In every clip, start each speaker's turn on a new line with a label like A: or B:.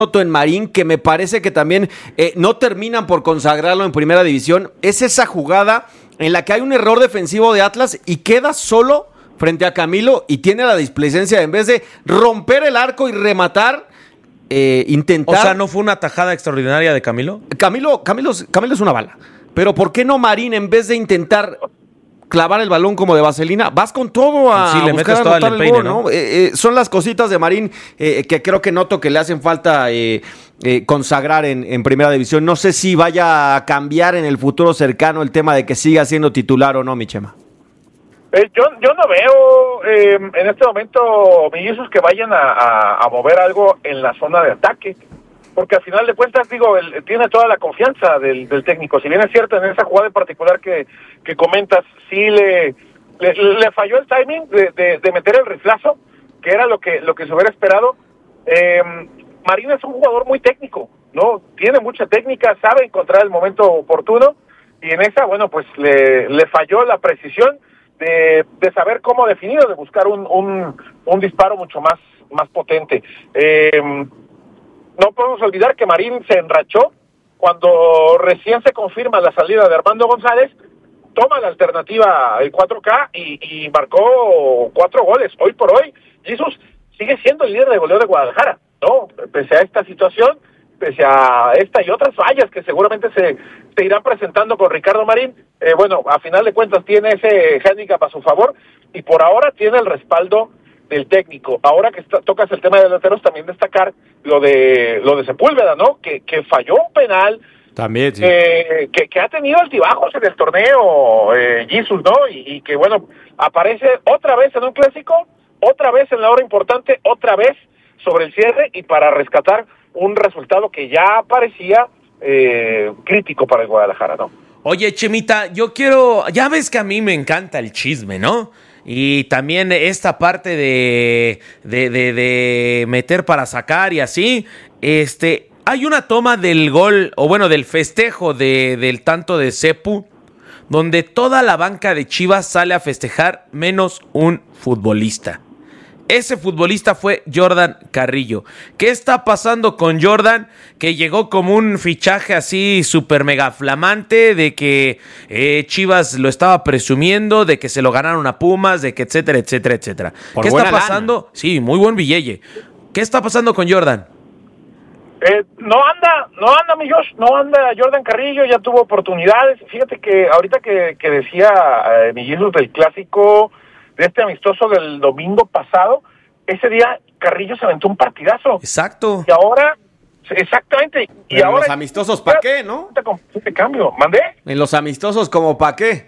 A: noto en Marín, que me parece que también no terminan por consagrarlo en primera división, es esa jugada en la que hay un error defensivo de Atlas y queda solo frente a Camilo y tiene la displicencia de, en vez de romper el arco y rematar, intentar...
B: O sea, ¿no fue una tajada extraordinaria de Camilo?
A: Camilo es una bala, pero ¿por qué no Marín, en vez de intentar clavar el balón como de vaselina, vas con todo a
B: le
A: buscar
B: metes todo
A: anotar
B: el
A: el
B: empeine,
A: gol,
B: ¿no?
A: Son las cositas de Marín que creo que noto que le hacen falta consagrar en primera división. No sé si vaya a cambiar en el futuro cercano el tema de que siga siendo titular o no, mi Chema.
C: Yo no veo en este momento, Mellizos, que vayan a mover algo en la zona de ataque, porque al final de cuentas, digo, él tiene toda la confianza del técnico. Si bien es cierto, en esa jugada en particular que comentas, sí le falló el timing de meter el riflazo, que era lo que se hubiera esperado. Marín es un jugador muy técnico, ¿no? Tiene mucha técnica, sabe encontrar el momento oportuno, y en esa, bueno, pues le falló la precisión de saber cómo definir, de buscar un disparo mucho más potente. No podemos olvidar que Marín se enrachó cuando recién se confirma la salida de Armando González, toma la alternativa el 4K y marcó 4 goles. Hoy por hoy, Jesús sigue siendo el líder de goleo de Guadalajara, ¿no? Pese a esta situación, pese a esta y otras fallas que seguramente se irán presentando con Ricardo Marín, bueno, a final de cuentas tiene ese hándicap a su favor y por ahora tiene el respaldo del técnico. Ahora que tocas el tema de delanteros, también destacar lo de Sepúlveda, ¿no? Que falló un penal.
A: También, sí.
C: Que ha tenido altibajos en el torneo, Jesús, ¿no? Y que, bueno, aparece otra vez en un clásico, otra vez en la hora importante, otra vez sobre el cierre y para rescatar un resultado que ya parecía crítico para el Guadalajara, ¿no?
B: Oye, Chemita, ya ves que a mí me encanta el chisme, ¿no? Y también esta parte de meter para sacar y así, hay una toma del gol, o bueno, del festejo del tanto de Sepu, donde toda la banca de Chivas sale a festejar, menos un futbolista. Ese futbolista fue Jordan Carrillo. ¿Qué está pasando con Jordan? Que llegó como un fichaje así súper mega flamante, de que Chivas lo estaba presumiendo, de que se lo ganaron a Pumas, de que etcétera, etcétera, etcétera. ¿Qué está pasando? Lana. Sí, muy buen billete. ¿Qué está pasando con Jordan?
C: No anda, mi Josh, no anda Jordan Carrillo, ya tuvo oportunidades. Fíjate que ahorita que decía mi Jesús del clásico, de este amistoso del domingo pasado, ese día Carrillo se aventó un partidazo.
B: Exacto.
C: Y ahora, exactamente. Y
A: en
C: ahora
A: los amistosos, ¿para qué, no?
C: Este cambio, ¿mandé?
A: En los amistosos, ¿como para qué?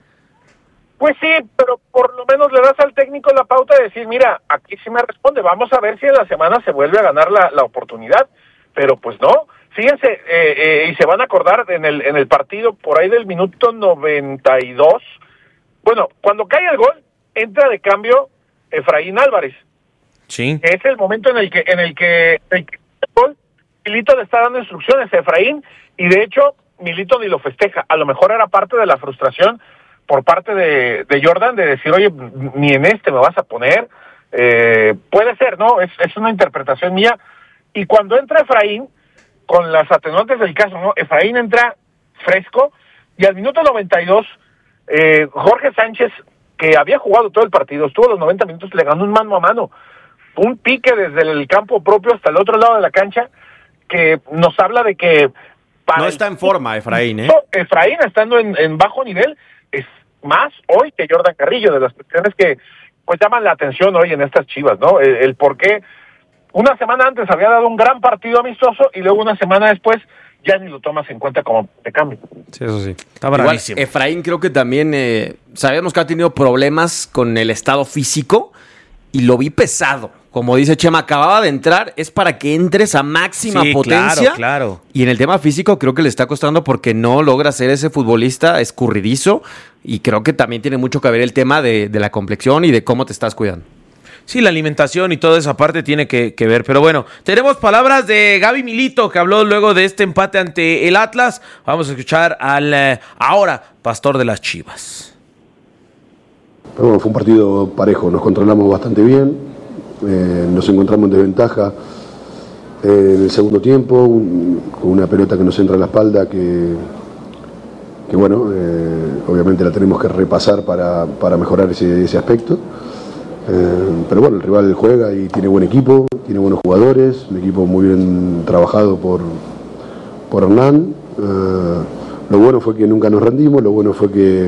C: Pues sí, pero por lo menos le das al técnico la pauta de decir, mira, aquí sí me responde, vamos a ver si en la semana se vuelve a ganar la oportunidad. Pero pues no, fíjense, y se van a acordar en el partido por ahí del minuto 92. Bueno, cuando cae el gol, entra de cambio Efraín Álvarez.
B: Sí.
C: Es el momento en el que el gol, Milito le está dando instrucciones a Efraín, y de hecho Milito ni lo festeja. A lo mejor era parte de la frustración por parte de Jordan de decir, oye, ni en me vas a poner. Puede ser, ¿no? Es una interpretación mía. Y cuando entra Efraín, con las atenuantes del caso, ¿no? Efraín entra fresco, y al minuto 92, Jorge Sánchez, que había jugado todo el partido, estuvo los 90 minutos, le ganó un mano a mano, un pique desde el campo propio hasta el otro lado de la cancha, que nos habla de que...
A: No está en forma Efraín, ¿eh?
C: Efraín, estando en bajo nivel, es más hoy que Jordan Carrillo, de las cuestiones que pues llaman la atención hoy en estas Chivas, ¿no? El por qué una semana antes había dado un gran partido amistoso y luego una semana después ya ni lo tomas en cuenta como de cambio.
A: Sí, eso sí.
B: Está bravísimo.
A: Igual, Efraín creo que también sabemos que ha tenido problemas con el estado físico y lo vi pesado. Como dice Chema, acababa de entrar, es para que entres a máxima potencia.
B: Claro.
A: Y en el tema físico creo que le está costando porque no logra ser ese futbolista escurridizo, y creo que también tiene mucho que ver el tema de la complexión y de cómo te estás cuidando.
B: Sí, la alimentación y toda esa parte tiene que ver. Pero bueno, tenemos palabras de Gaby Milito, que habló luego de este empate ante el Atlas. Vamos a escuchar al ahora pastor de las Chivas.
D: Pero bueno, fue un partido parejo, nos controlamos bastante bien, nos encontramos en desventaja En el segundo tiempo, con una pelota que nos entra en la espalda que bueno, obviamente la tenemos que repasar para mejorar ese aspecto. Pero bueno, el rival juega y tiene buen equipo, tiene buenos jugadores, un equipo muy bien trabajado por Hernán. Lo bueno fue que nunca nos rendimos, lo bueno fue que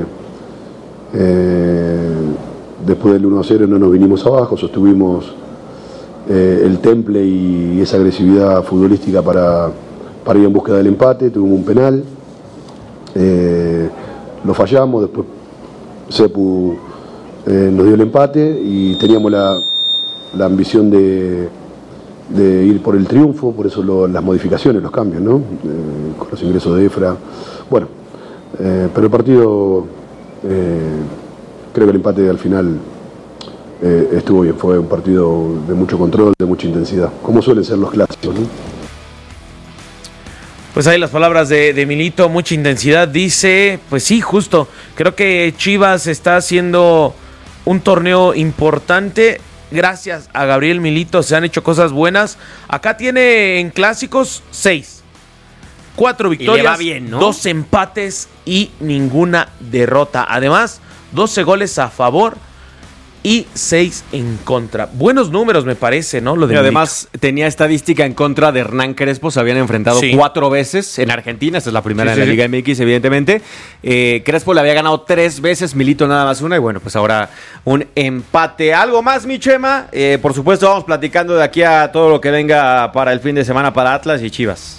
D: después del 1-0 no nos vinimos abajo, sostuvimos el temple y esa agresividad futbolística para ir en búsqueda del empate. Tuvimos un penal, lo fallamos, después Sepu nos dio el empate y teníamos la ambición de ir por el triunfo, por eso las modificaciones, los cambios, ¿no? Con los ingresos de Efra. Bueno, pero el partido, creo que el empate al final estuvo bien, fue un partido de mucho control, de mucha intensidad, como suelen ser los clásicos, ¿no?
B: Pues ahí las palabras de Milito, mucha intensidad, dice, pues sí, justo, creo que Chivas está haciendo un torneo importante, gracias a Gabriel Milito se han hecho cosas buenas, acá tiene en clásicos 6, 4 victorias, y le va bien, ¿no? 2 empates y ninguna derrota, además 12 goles a favor y 6 en contra. Buenos números, me parece, ¿no? Lo de
A: además tenía estadística en contra de Hernán Crespo. Se habían enfrentado 4 veces en Argentina. Esta es la primera en la Liga MX, evidentemente. Crespo le había ganado 3 veces, Milito nada más una. Y bueno, pues ahora un empate. ¿Algo más, mi Chema? Por supuesto, vamos platicando de aquí a todo lo que venga para el fin de semana para Atlas y Chivas.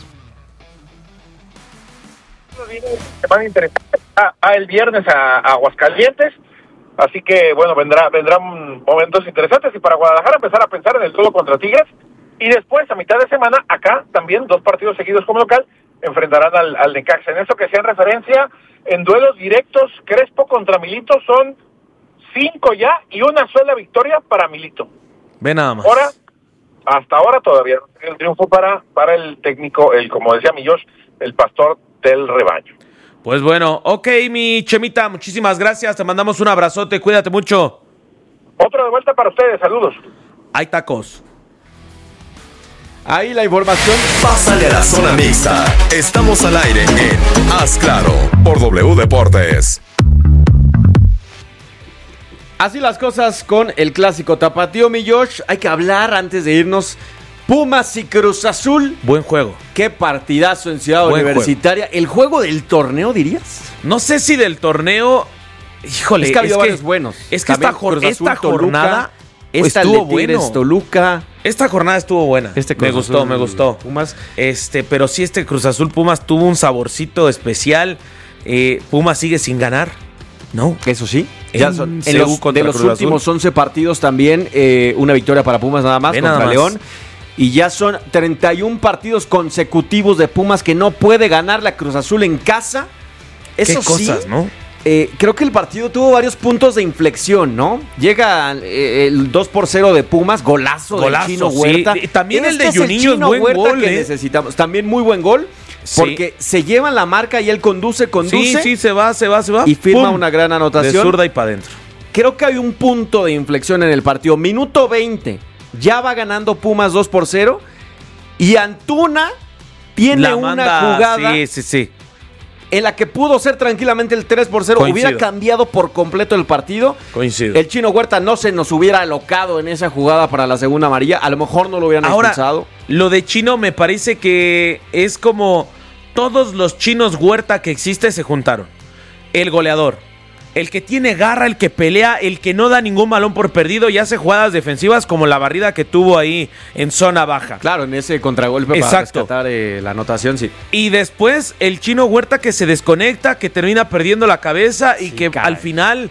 C: Semana interesante. El viernes a Aguascalientes. Así que, bueno, vendrán momentos interesantes. Y para Guadalajara empezar a pensar en el duelo contra Tigres. Y después, a mitad de semana, acá también 2 partidos seguidos como local enfrentarán al Necaxa. En eso que hacían referencia, en duelos directos, Crespo contra Milito son 5 ya y una sola victoria para Milito.
B: Ve nada más.
C: Hasta ahora todavía el triunfo para el técnico, como decía mi Josh, el pastor del rebaño.
B: Pues bueno, ok, mi Chemita, muchísimas gracias, te mandamos un abrazote, cuídate mucho.
C: Otro de vuelta para ustedes, saludos.
B: Hay tacos.
A: Ahí la información.
E: Pásale a la zona mixta. Estamos al aire en Haz Claro por W Deportes.
A: Así las cosas con el clásico tapatío, mi Josh. Hay que hablar antes de irnos. Pumas y Cruz Azul.
B: Buen juego.
A: Qué partidazo en Ciudad Universitaria. ¿El juego del torneo, dirías?
B: No sé si del torneo. Híjole,
A: es que ha habido varios buenos.
B: Es que esta jornada
A: estuvo buena. Toluca.
B: Esta jornada estuvo buena. Me gustó.
A: Pumas.
B: Pero sí, Cruz Azul Pumas tuvo un saborcito especial. Pumas sigue sin ganar. No.
A: Eso sí. Ya son, de los últimos 11 partidos también, una victoria para Pumas nada más contra León. Y ya son 31 partidos consecutivos de Pumas que no puede ganar la Cruz Azul en casa. Eso
B: qué cosas,
A: sí,
B: ¿no?
A: Creo que el partido tuvo varios puntos de inflexión, ¿no? Llega el 2-0 de Pumas, golazo del Chino Huerta.
B: Sí. También el de Juninho, buen gol,
A: que necesitamos. También muy buen gol. Porque se llevan la marca y él conduce.
B: Sí, se va.
A: Y firma una gran anotación.
B: De zurda y para adentro.
A: Creo que hay un punto de inflexión en el partido. Minuto 20. Ya va ganando Pumas 2-0. Y Antuna tiene una jugada.
B: Sí.
A: En la que pudo ser tranquilamente el 3-0.
B: Coincido.
A: Hubiera cambiado por completo el partido.
B: Coincido.
A: El Chino Huerta no se nos hubiera alocado en esa jugada para la segunda amarilla. A lo mejor no lo hubieran expulsado.
B: Lo de Chino me parece que es como todos los chinos Huerta que existe se juntaron. El goleador, el que tiene garra, el que pelea, el que no da ningún balón por perdido y hace jugadas defensivas como la barrida que tuvo ahí en zona baja.
A: Claro, en ese contragolpe para rescatar la anotación, sí.
B: Y después el Chino Huerta que se desconecta, que termina perdiendo la cabeza y que al final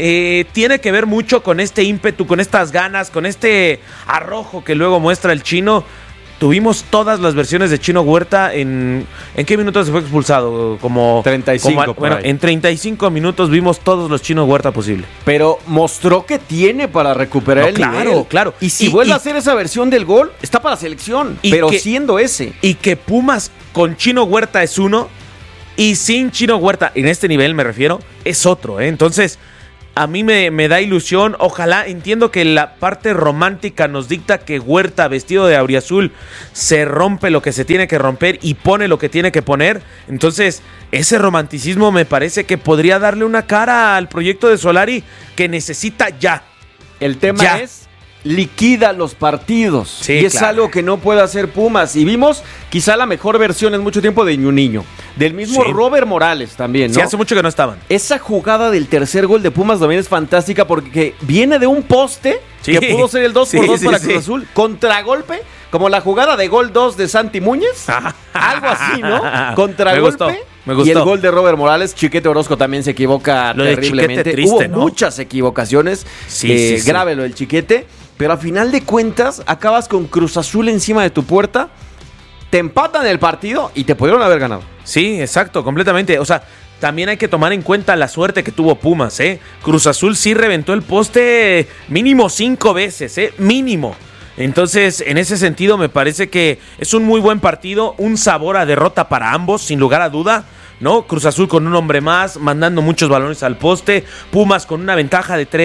B: tiene que ver mucho con este ímpetu, con estas ganas, con este arrojo que luego muestra el Chino. Tuvimos todas las versiones de Chino Huerta. ¿En qué minutos se fue expulsado? Como
A: 35.
B: En 35 minutos vimos todos los Chino Huerta posible.
A: Pero mostró que tiene para recuperar el nivel.
B: Claro.
A: Y si vuelve a hacer esa versión del gol, está para selección. Pero siendo ese.
B: Y que Pumas con Chino Huerta es uno y sin Chino Huerta, en este nivel me refiero, es otro. Entonces, a mí me da ilusión. Ojalá, entiendo que la parte romántica nos dicta que Huerta, vestido de auriazul, se rompe lo que se tiene que romper y pone lo que tiene que poner. Entonces, ese romanticismo me parece que podría darle una cara al proyecto de Solari que necesita ya.
A: El tema es liquida los partidos.
B: Sí,
A: y es
B: claro.
A: algo que no puede hacer Pumas. Y vimos quizá la mejor versión en mucho tiempo de Ñuño. Del mismo
B: Sí.
A: Robert Morales también, ¿no?
B: Sí, hace mucho que no estaban.
A: Esa jugada del tercer gol de Pumas también es fantástica porque viene de un poste
B: Sí.
A: que pudo ser el 2-2
B: Sí,
A: para
B: sí,
A: Cruz
B: sí.
A: Azul. Contragolpe, como la jugada de gol 2 de Santi Muñez. Algo así, ¿no? Contragolpe.
B: Me gustó.
A: Y el gol de Robert Morales. Chiquete Orozco también se equivoca
B: Lo de
A: terriblemente.
B: Chiquete triste,
A: Hubo
B: ¿no?
A: muchas equivocaciones.
B: Sí.
A: Grave lo del Chiquete. Pero a final de cuentas, acabas con Cruz Azul encima de tu puerta. Te empatan el partido y te pudieron haber ganado.
B: Sí, exacto, completamente. O sea, también hay que tomar en cuenta la suerte que tuvo Pumas, ¿eh? Cruz Azul sí reventó el poste mínimo 5 veces, mínimo. Entonces, en ese sentido, me parece que es un muy buen partido, un sabor a derrota para ambos, sin lugar a duda, ¿no? Cruz Azul con un hombre más, mandando muchos balones al poste, Pumas con una ventaja de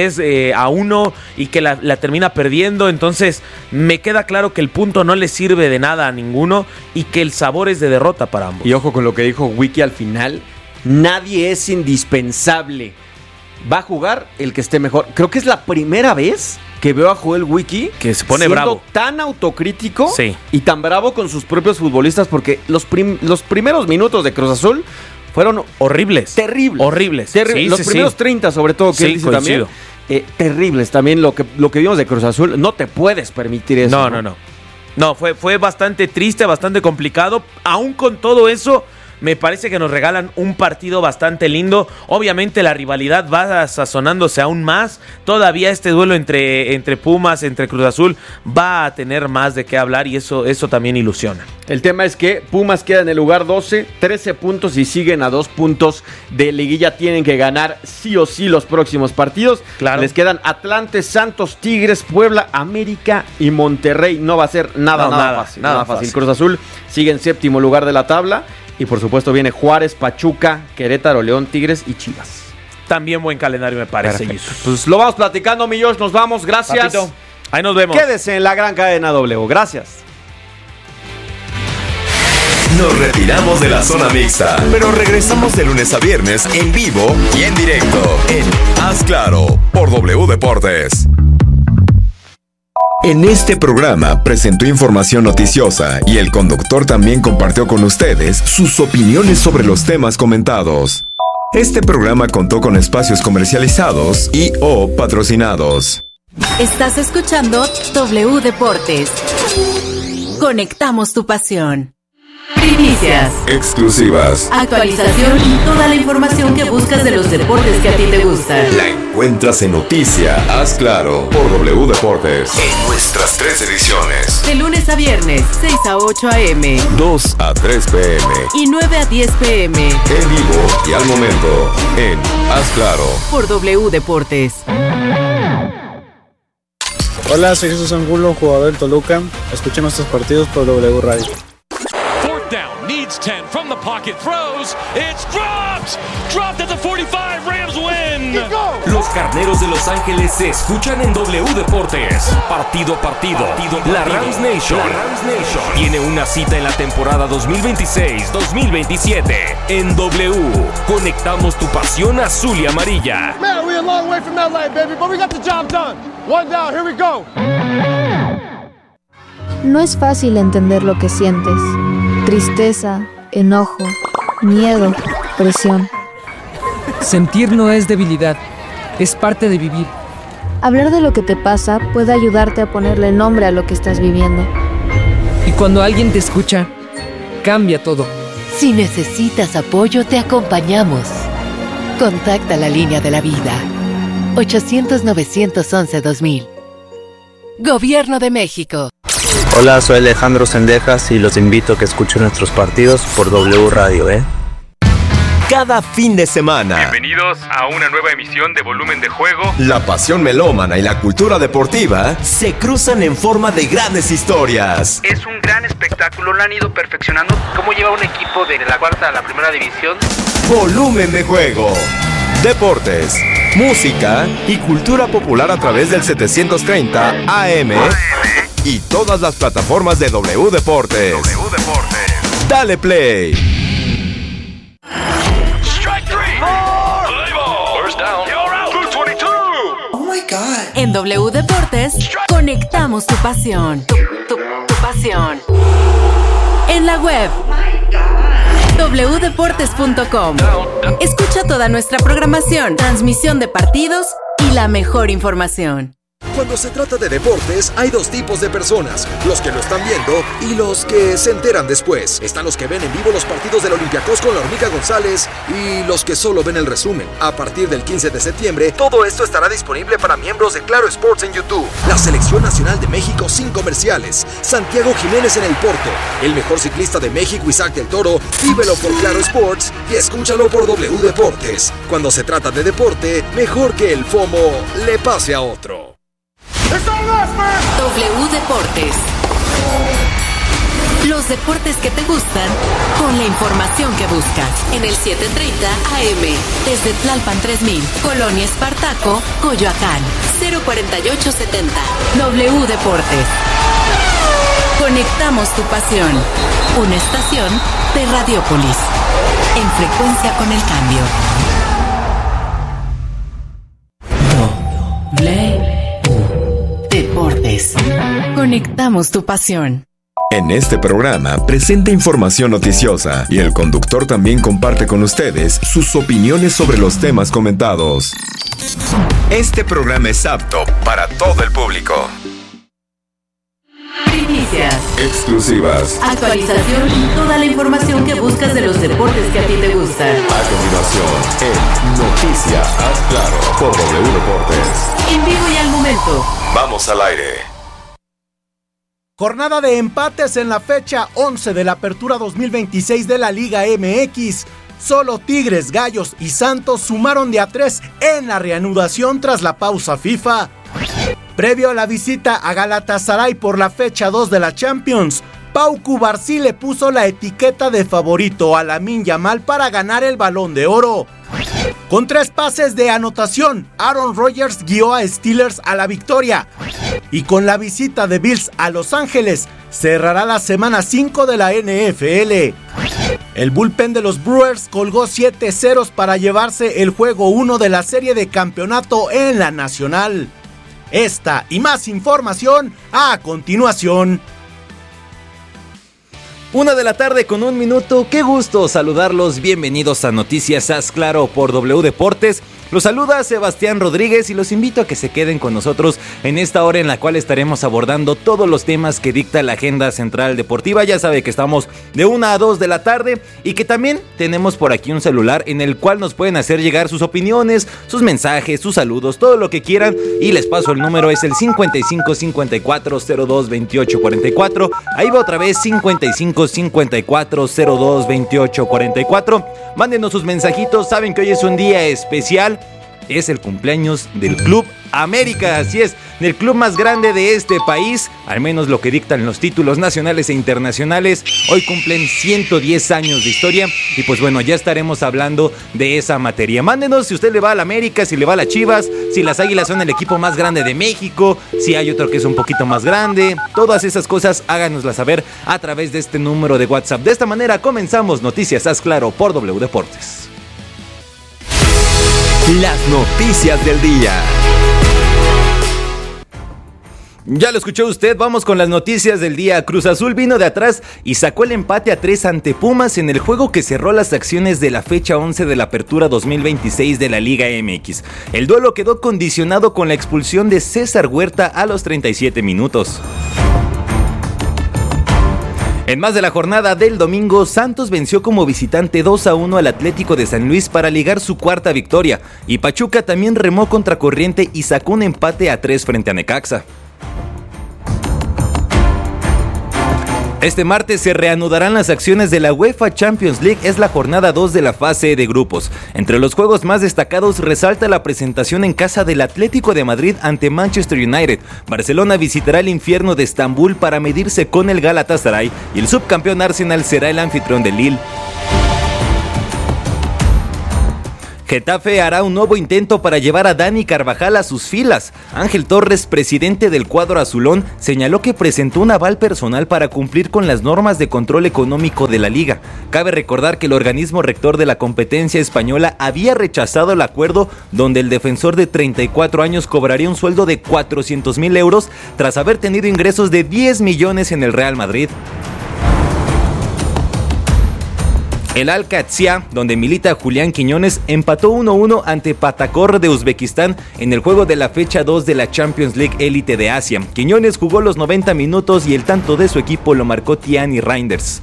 B: 3-1 y que la termina perdiendo. Entonces, me queda claro que el punto no le sirve de nada a ninguno y que el sabor es de derrota para ambos.
A: Y ojo con lo que dijo Wiki al final. Nadie es indispensable. Va a jugar el que esté mejor. Creo que es la primera vez que veo a Joel Wiki
B: que se pone
A: siendo
B: bravo,
A: tan autocrítico,
B: sí,
A: y tan bravo con sus propios futbolistas, porque los primeros minutos de Cruz Azul fueron
B: horribles.
A: Terribles.
B: Horribles.
A: Sí, los primeros 30 sobre todo, que él dice
B: coincido.
A: también. Terribles también lo que vimos de Cruz Azul. No te puedes permitir eso.
B: No, fue bastante triste, bastante complicado. Aún con todo eso, me parece que nos regalan un partido bastante lindo. Obviamente la rivalidad va sazonándose aún más. Todavía este duelo entre Pumas, entre Cruz Azul, va a tener más de qué hablar y eso también ilusiona.
A: El tema es que Pumas queda en el lugar 12, 13 puntos y siguen a 2 puntos de liguilla. Tienen que ganar sí o sí los próximos partidos.
B: Claro.
A: Les quedan Atlante, Santos, Tigres, Puebla, América y Monterrey. No va a ser nada fácil. Cruz Azul sigue en séptimo lugar de la tabla. Y por supuesto viene Juárez, Pachuca, Querétaro, León, Tigres y Chivas.
B: También buen calendario me parece.
A: Pues lo vamos platicando, mi Josh. Nos vamos. Gracias.
B: Papito, ahí nos vemos.
A: Quédese en la gran cadena W. Gracias.
E: Nos retiramos de la zona mixta, pero regresamos de lunes a viernes en vivo y en directo en Haz Claro por W Deportes. En este programa presentó información noticiosa y el conductor también compartió con ustedes sus opiniones sobre los temas comentados. Este programa contó con espacios comercializados y o patrocinados.
F: Estás escuchando W Deportes. Conectamos tu pasión. Primicias,
E: Exclusivas.
F: actualización y toda la información que buscas de los deportes que a ti te gustan.
E: La encuentras en Noticia Haz Claro por W Deportes. En nuestras 3 ediciones.
F: De lunes a viernes, 6 a 8 a.m.
E: 2 a 3 p.m.
F: y 9 a 10 p.m.
E: En vivo y al momento en Haz Claro.
F: por W Deportes.
G: Hola, soy Jesús Angulo, jugador del Toluca. Escuchen nuestros partidos por W Radio.
H: Down, needs 10 from the pocket, throws, it's dropped at the 45, Rams win.
I: Los Carneros de Los Ángeles se escuchan en W Deportes. Partido a partido. La Rams Nation tiene una cita en la temporada 2026-2027. En W, conectamos tu pasión azul y amarilla.
J: Man, we're a long way from LA, baby, but we got the job done. One down, here we go.
K: No es fácil entender lo que sientes. Tristeza, enojo, miedo, presión.
L: Sentir no es debilidad, es parte de vivir.
K: Hablar de lo que te pasa puede ayudarte a ponerle nombre a lo que estás viviendo.
L: Y cuando alguien te escucha, cambia todo.
M: Si necesitas apoyo, te acompañamos. Contacta la línea de la vida. 800-911-2000. Gobierno de México.
N: Hola, soy Alejandro Sendejas y los invito a que escuchen nuestros partidos por W Radio,
E: Cada fin de semana.
O: Bienvenidos a una nueva emisión de Volumen de Juego.
E: La pasión melómana y la cultura deportiva se cruzan en forma de grandes historias.
P: Es un gran espectáculo, lo han ido perfeccionando. ¿Cómo lleva un equipo de la cuarta a la primera división?
E: Volumen de Juego. Deportes, música y cultura popular a través del 730 AM y todas las plataformas de W Deportes. Dale play.
F: En W Deportes, conectamos tu pasión. Tu pasión. En la web, wdeportes.com. Escucha toda nuestra programación, transmisión de partidos y la mejor información.
Q: Cuando se trata de deportes, hay dos tipos de personas, los que lo están viendo y los que se enteran después. Están los que ven en vivo los partidos del Olympiacos con la Hormiga González y los que solo ven el resumen. A partir del 15 de septiembre, todo esto estará disponible para miembros de Claro Sports en YouTube. La Selección Nacional de México sin comerciales. Santiago Jiménez en el Porto. El mejor ciclista de México, Isaac del Toro. Vívelo por Claro Sports y escúchalo por W Deportes. Cuando se trata de deporte, mejor que el FOMO le pase a otro.
F: W Deportes. Los deportes que te gustan con la información que buscas. En el 730 AM. Desde Tlalpan 3000, Colonia Espartaco, Coyoacán. 04870. W Deportes. Conectamos tu pasión. Una estación de Radiópolis. En frecuencia con el cambio. Deportes. Conectamos tu pasión.
E: En este programa presenta información noticiosa y el conductor también comparte con ustedes sus opiniones sobre los temas comentados. Este programa es apto para todo el público.
F: Primicias.
E: Exclusivas.
F: Actualización y toda la información que buscas de los deportes que a ti te gustan.
E: A continuación, en Noticias Haz Claro por W Deportes.
F: En vivo y al momento.
E: Vamos al aire.
R: Jornada de empates en la fecha 11 de la Apertura 2026 de la Liga MX. Solo Tigres, Gallos y Santos sumaron de a 3 en la reanudación tras la pausa FIFA. Previo a la visita a Galatasaray por la fecha 2 de la Champions, Pau Cubarsí le puso la etiqueta de favorito a Lamine Yamal para ganar el Balón de Oro. Con 3 pases de anotación, Aaron Rodgers guió a Steelers a la victoria. Y con la visita de Bills a Los Ángeles, cerrará la semana 5 de la NFL. El bullpen de los Brewers colgó 7 ceros para llevarse el juego 1 de la serie de campeonato en la Nacional. Esta y más información a continuación.
S: 1 de la tarde con 1 minuto, qué gusto saludarlos, bienvenidos a Noticias Haz Claro por W Deportes. Los saluda Sebastián Rodríguez y los invito a que se queden con nosotros en esta hora en la cual estaremos abordando todos los temas que dicta la agenda central deportiva. Ya sabe que estamos de 1 a 2 de la tarde y que también tenemos por aquí un celular en el cual nos pueden hacer llegar sus opiniones, sus mensajes, sus saludos, todo lo que quieran, y les paso el número, es el 55 54 02 28 44. Ahí va otra vez, 55 54 02 28 44. Mándenos sus mensajitos, saben que hoy es un día especial. Es el cumpleaños del Club América, así es, del club más grande de este país, al menos lo que dictan los títulos nacionales e internacionales. Hoy cumplen 110 años de historia y pues bueno, ya estaremos hablando de esa materia. Mándenos si usted le va al América, si le va a las Chivas, si las Águilas son el equipo más grande de México, si hay otro que es un poquito más grande, todas esas cosas háganoslas saber a través de este número de WhatsApp. De esta manera comenzamos Noticias Haz Claro por W Deportes.
E: Las noticias del día.
S: Ya lo escuchó usted, vamos con las noticias del día. Cruz Azul vino de atrás y sacó el empate a 3 ante Pumas en el juego que cerró las acciones de la fecha 11 de la Apertura 2026 de la Liga MX. El duelo quedó condicionado con la expulsión de César Huerta a los 37 minutos. En más de la jornada del domingo, Santos venció como visitante 2-1 al Atlético de San Luis para ligar su cuarta victoria, y Pachuca también remó contra corriente y sacó un empate a 3 frente a Necaxa. Este martes se reanudarán las acciones de la UEFA Champions League, es la jornada 2 de la fase de grupos. Entre los juegos más destacados resalta la presentación en casa del Atlético de Madrid ante Manchester United. Barcelona visitará el infierno de Estambul para medirse con el Galatasaray y el subcampeón Arsenal será el anfitrión de Lille. Getafe hará un nuevo intento para llevar a Dani Carvajal a sus filas. Ángel Torres, presidente del cuadro azulón, señaló que presentó un aval personal para cumplir con las normas de control económico de la liga. Cabe recordar que el organismo rector de la competencia española había rechazado el acuerdo donde el defensor de 34 años cobraría un sueldo de 400,000 euros tras haber tenido ingresos de 10 millones en el Real Madrid. El Al-Qadsia, donde milita Julián Quiñones, empató 1-1 ante Patakor de Uzbekistán en el juego de la fecha 2 de la Champions League Élite de Asia. Quiñones jugó los 90 minutos y el tanto de su equipo lo marcó Tiani Reinders.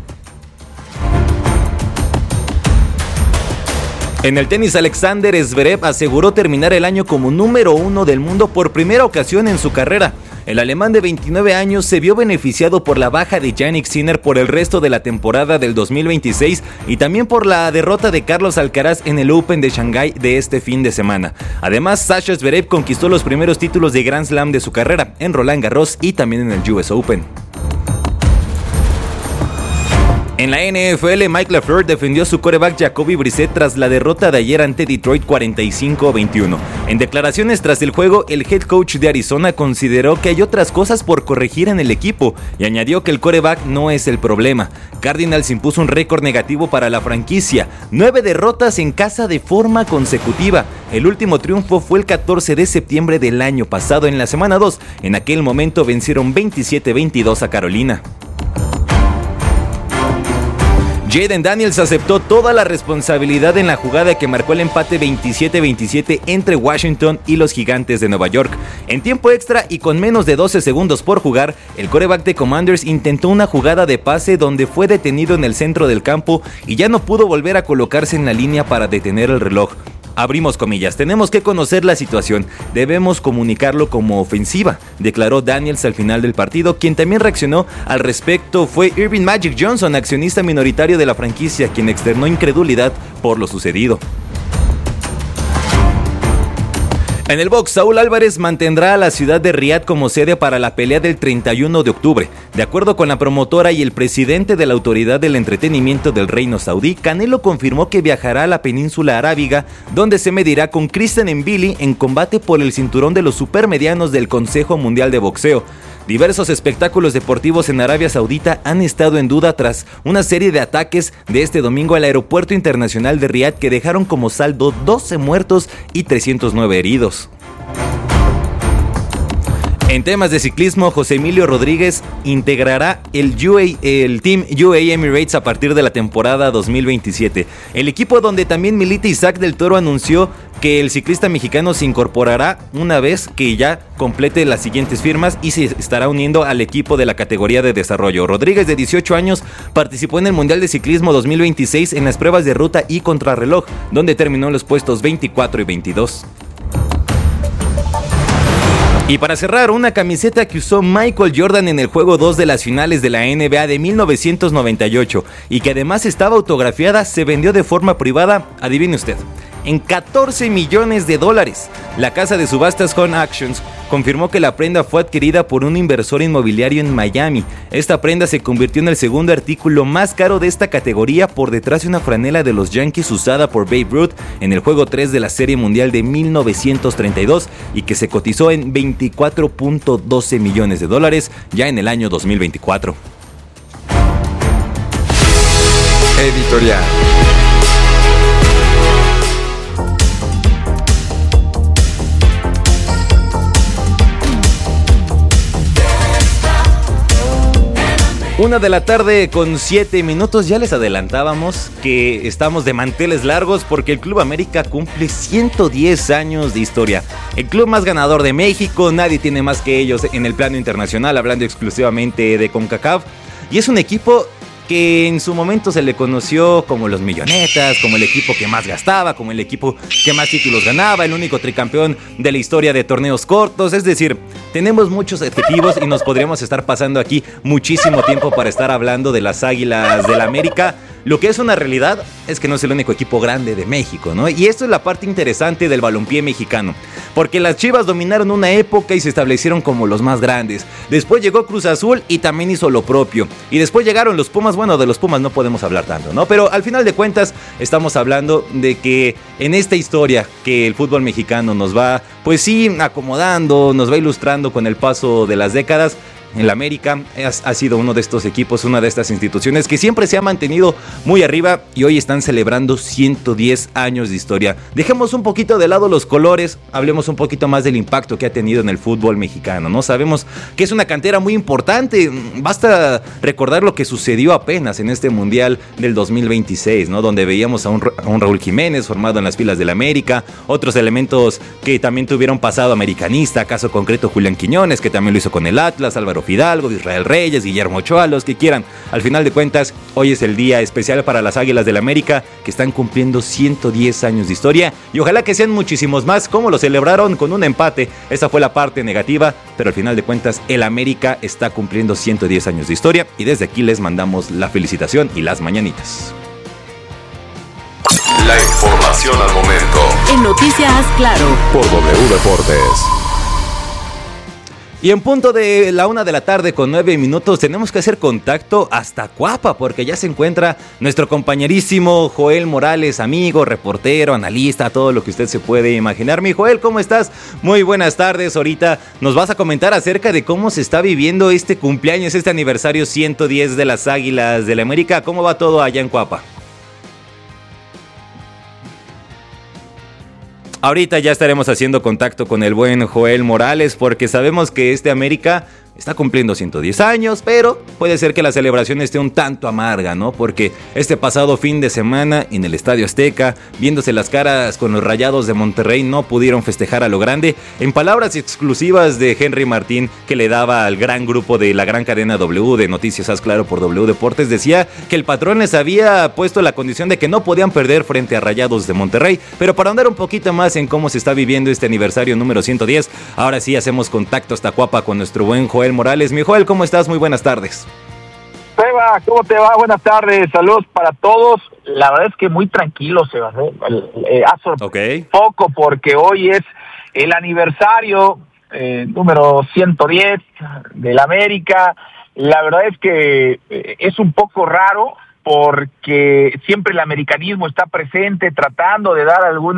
S: En el tenis, Alexander Zverev aseguró terminar el año como número 1 del mundo por primera ocasión en su carrera. El alemán de 29 años se vio beneficiado por la baja de Jannik Sinner por el resto de la temporada del 2026 y también por la derrota de Carlos Alcaraz en el Open de Shanghái de este fin de semana. Además, Sasha Zverev conquistó los primeros títulos de Grand Slam de su carrera en Roland Garros y también en el US Open. En la NFL, Mike LaFleur defendió a su quarterback Jacoby Brissett tras la derrota de ayer ante Detroit 45-21. En declaraciones tras el juego, el head coach de Arizona consideró que hay otras cosas por corregir en el equipo y añadió que el quarterback no es el problema. Cardinals impuso un récord negativo para la franquicia, 9 derrotas en casa de forma consecutiva. El último triunfo fue el 14 de septiembre del año pasado en la semana 2. En aquel momento vencieron 27-22 a Carolina. Jaden Daniels aceptó toda la responsabilidad en la jugada que marcó el empate 27-27 entre Washington y los Gigantes de Nueva York. En tiempo extra y con menos de 12 segundos por jugar, el quarterback de Commanders intentó una jugada de pase donde fue detenido en el centro del campo y ya no pudo volver a colocarse en la línea para detener el reloj. Abrimos comillas, tenemos que conocer la situación, debemos comunicarlo como ofensiva, declaró Daniels al final del partido. Quien también reaccionó al respecto fue Irving Magic Johnson, accionista minoritario de la franquicia, quien externó incredulidad por lo sucedido. En el box, Saúl Álvarez mantendrá a la ciudad de Riad como sede para la pelea del 31 de octubre. De acuerdo con la promotora y el presidente de la Autoridad del Entretenimiento del Reino Saudí, Canelo confirmó que viajará a la península arábiga, donde se medirá con Christian Mbili en combate por el cinturón de los supermedianos del Consejo Mundial de Boxeo. Diversos espectáculos deportivos en Arabia Saudita han estado en duda tras una serie de ataques de este domingo al aeropuerto internacional de Riad que dejaron como saldo 12 muertos y 309 heridos. En temas de ciclismo, José Emilio Rodríguez integrará el Team UAE Emirates a partir de la temporada 2027. El equipo donde también milita Isaac del Toro anunció que el ciclista mexicano se incorporará una vez que ya complete las siguientes firmas y se estará uniendo al equipo de la categoría de desarrollo. Rodríguez, de 18 años, participó en el Mundial de Ciclismo 2026 en las pruebas de ruta y contrarreloj, donde terminó en los puestos 24 y 22. Y para cerrar, una camiseta que usó Michael Jordan en el juego 2 de las finales de la NBA de 1998 y que además estaba autografiada, se vendió de forma privada, adivine usted, en $14 millones. La casa de subastas Home Actions confirmó que la prenda fue adquirida por un inversor inmobiliario en Miami. Esta prenda se convirtió en el segundo artículo más caro de esta categoría, por detrás de una franela de los Yankees usada por Babe Ruth en el juego 3 de la Serie Mundial de 1932 y que se cotizó en $24.12 millones ya en el año 2024.
E: Editorial.
S: Una de la tarde con 7 minutos, ya les adelantábamos que estamos de manteles largos porque el Club América cumple 110 años de historia. El club más ganador de México, nadie tiene más que ellos en el plano internacional, hablando exclusivamente de CONCACAF. Y es un equipo que en su momento se le conoció como los millonetas, como el equipo que más gastaba, como el equipo que más títulos ganaba, el único tricampeón de la historia de torneos cortos. Es decir, tenemos muchos adjetivos y nos podríamos estar pasando aquí muchísimo tiempo para estar hablando de las Águilas del América. Lo que es una realidad es que no es el único equipo grande de México, ¿no? Y esto es la parte interesante del balompié mexicano. porque las Chivas dominaron una época y se establecieron como los más grandes. Después llegó Cruz Azul y también hizo lo propio. Y después llegaron los Pumas. Bueno, de los Pumas no podemos hablar tanto, ¿no? Pero al final de cuentas estamos hablando de que en esta historia que el fútbol mexicano nos va, pues sí, acomodando, nos va ilustrando con el paso de las décadas. El América ha sido uno de estos equipos, una de estas instituciones que siempre se ha mantenido muy arriba y hoy están celebrando 110 años de historia. Dejemos un poquito de lado los colores, hablemos un poquito más del impacto que ha tenido en el fútbol mexicano, ¿no? Sabemos que es una cantera muy importante, basta recordar lo que sucedió apenas en este Mundial del 2026, ¿no? Donde veíamos a un Raúl Jiménez formado en las filas del América, otros elementos que también tuvieron pasado americanista, caso concreto Julián Quiñones, que también lo hizo con el Atlas, Álvaro Fidalgo, Israel Reyes, Guillermo Ochoa, los que quieran. Al final de cuentas, hoy es el día especial para las Águilas del América, que están cumpliendo 110 años de historia, y ojalá que sean muchísimos más, como lo celebraron con un empate. Esa fue la parte negativa, pero al final de cuentas, el América está cumpliendo 110 años de historia, y desde aquí les mandamos la felicitación y las mañanitas.
E: La información al momento.
F: En Noticias Claro.
E: Por W Deportes.
S: Y en punto de la 1 de la tarde con 9 minutos tenemos que hacer contacto hasta Cuapa, porque ya se encuentra nuestro compañerísimo Joel Morales, amigo, reportero, analista, todo lo que usted se puede imaginar. Mi Joel, ¿cómo estás? Muy buenas tardes. Ahorita nos vas a comentar acerca de cómo se está viviendo este cumpleaños, este aniversario 110 de las Águilas del América. ¿Cómo va todo allá en Cuapa? Ahorita ya estaremos haciendo contacto con el buen Joel Morales, porque sabemos que este América está cumpliendo 110 años, pero puede ser que la celebración esté un tanto amarga, ¿no? Porque este pasado fin de semana en el Estadio Azteca, viéndose las caras con los Rayados de Monterrey, no pudieron festejar a lo grande. En palabras exclusivas de Henry Martín, que le daba al gran grupo de la gran cadena W de Noticias Haz Claro por W Deportes, decía que el patrón les había puesto la condición de que no podían perder frente a Rayados de Monterrey. Pero para andar un poquito más en cómo se está viviendo este aniversario número 110, ahora sí hacemos contacto hasta Cuapa con nuestro buen Joel Morales. Mi Joel, ¿cómo estás? Muy buenas tardes.
C: Seba, ¿cómo te va? Buenas tardes, saludos para todos. La verdad es que muy tranquilo, Seba. Ha sorprendido poco porque hoy es el aniversario número 110 del América. La verdad es que es un poco raro porque siempre el americanismo está presente tratando de dar algún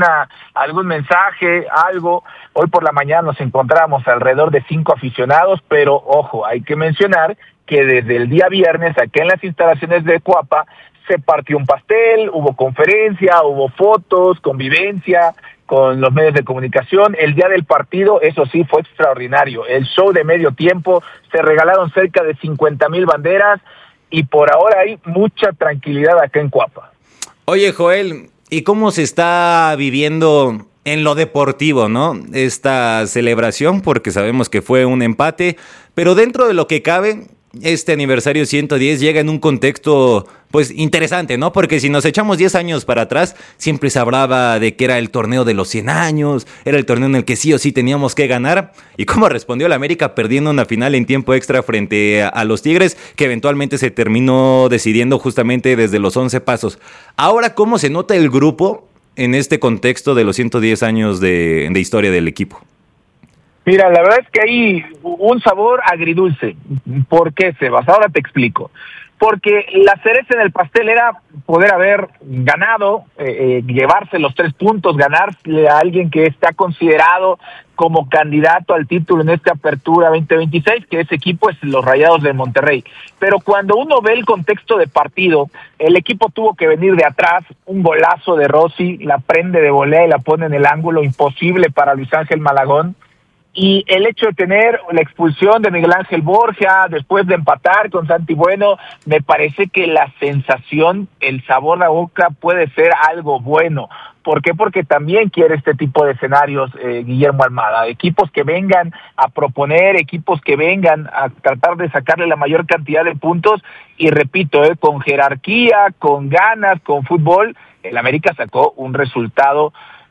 C: mensaje, algo. Hoy por la mañana nos encontramos alrededor de 5 aficionados, pero ojo, hay que mencionar que desde el día viernes, aquí en las instalaciones de Cuapa, se partió un pastel, hubo conferencia, hubo fotos, convivencia con los medios de comunicación. El día del partido, eso sí, fue extraordinario. El show de medio tiempo, se regalaron cerca de 50,000 banderas, y por ahora hay mucha tranquilidad acá en Cuapa.
S: Oye, Joel, ¿y cómo se está viviendo en lo deportivo, no? Esta celebración, porque sabemos que fue un empate, pero dentro de lo que cabe, este aniversario 110 llega en un contexto, pues, interesante, ¿no? Porque si nos echamos 10 años para atrás, siempre se hablaba de que era el torneo de los 100 años, era el torneo en el que sí o sí teníamos que ganar. ¿Y cómo respondió el América perdiendo una final en tiempo extra frente a los Tigres, que eventualmente se terminó decidiendo justamente desde los 11 pasos? Ahora, ¿cómo se nota el grupo en este contexto de los 110 años de historia del equipo?
C: Mira, la verdad es que hay un sabor agridulce. ¿Por qué, Sebas? Ahora te explico. Porque la cereza en el pastel era poder haber ganado, llevarse los 3 puntos, ganarle a alguien que está considerado como candidato al título en esta apertura 2026, que ese equipo es los Rayados de Monterrey. Pero cuando uno ve el contexto de partido, el equipo tuvo que venir de atrás, un golazo de Rossi, la prende de volea y la pone en el ángulo, imposible para Luis Ángel Malagón. Y el hecho de tener la expulsión de Miguel Ángel Borja, después de empatar con Santi Bueno, me parece que la sensación, el sabor de boca puede ser algo bueno. ¿Por qué? Porque también quiere este tipo de escenarios, Guillermo Almada. Equipos que vengan a proponer, equipos que vengan a tratar de sacarle la mayor cantidad de puntos. Y repito, con jerarquía, con ganas, con fútbol, el América sacó un resultado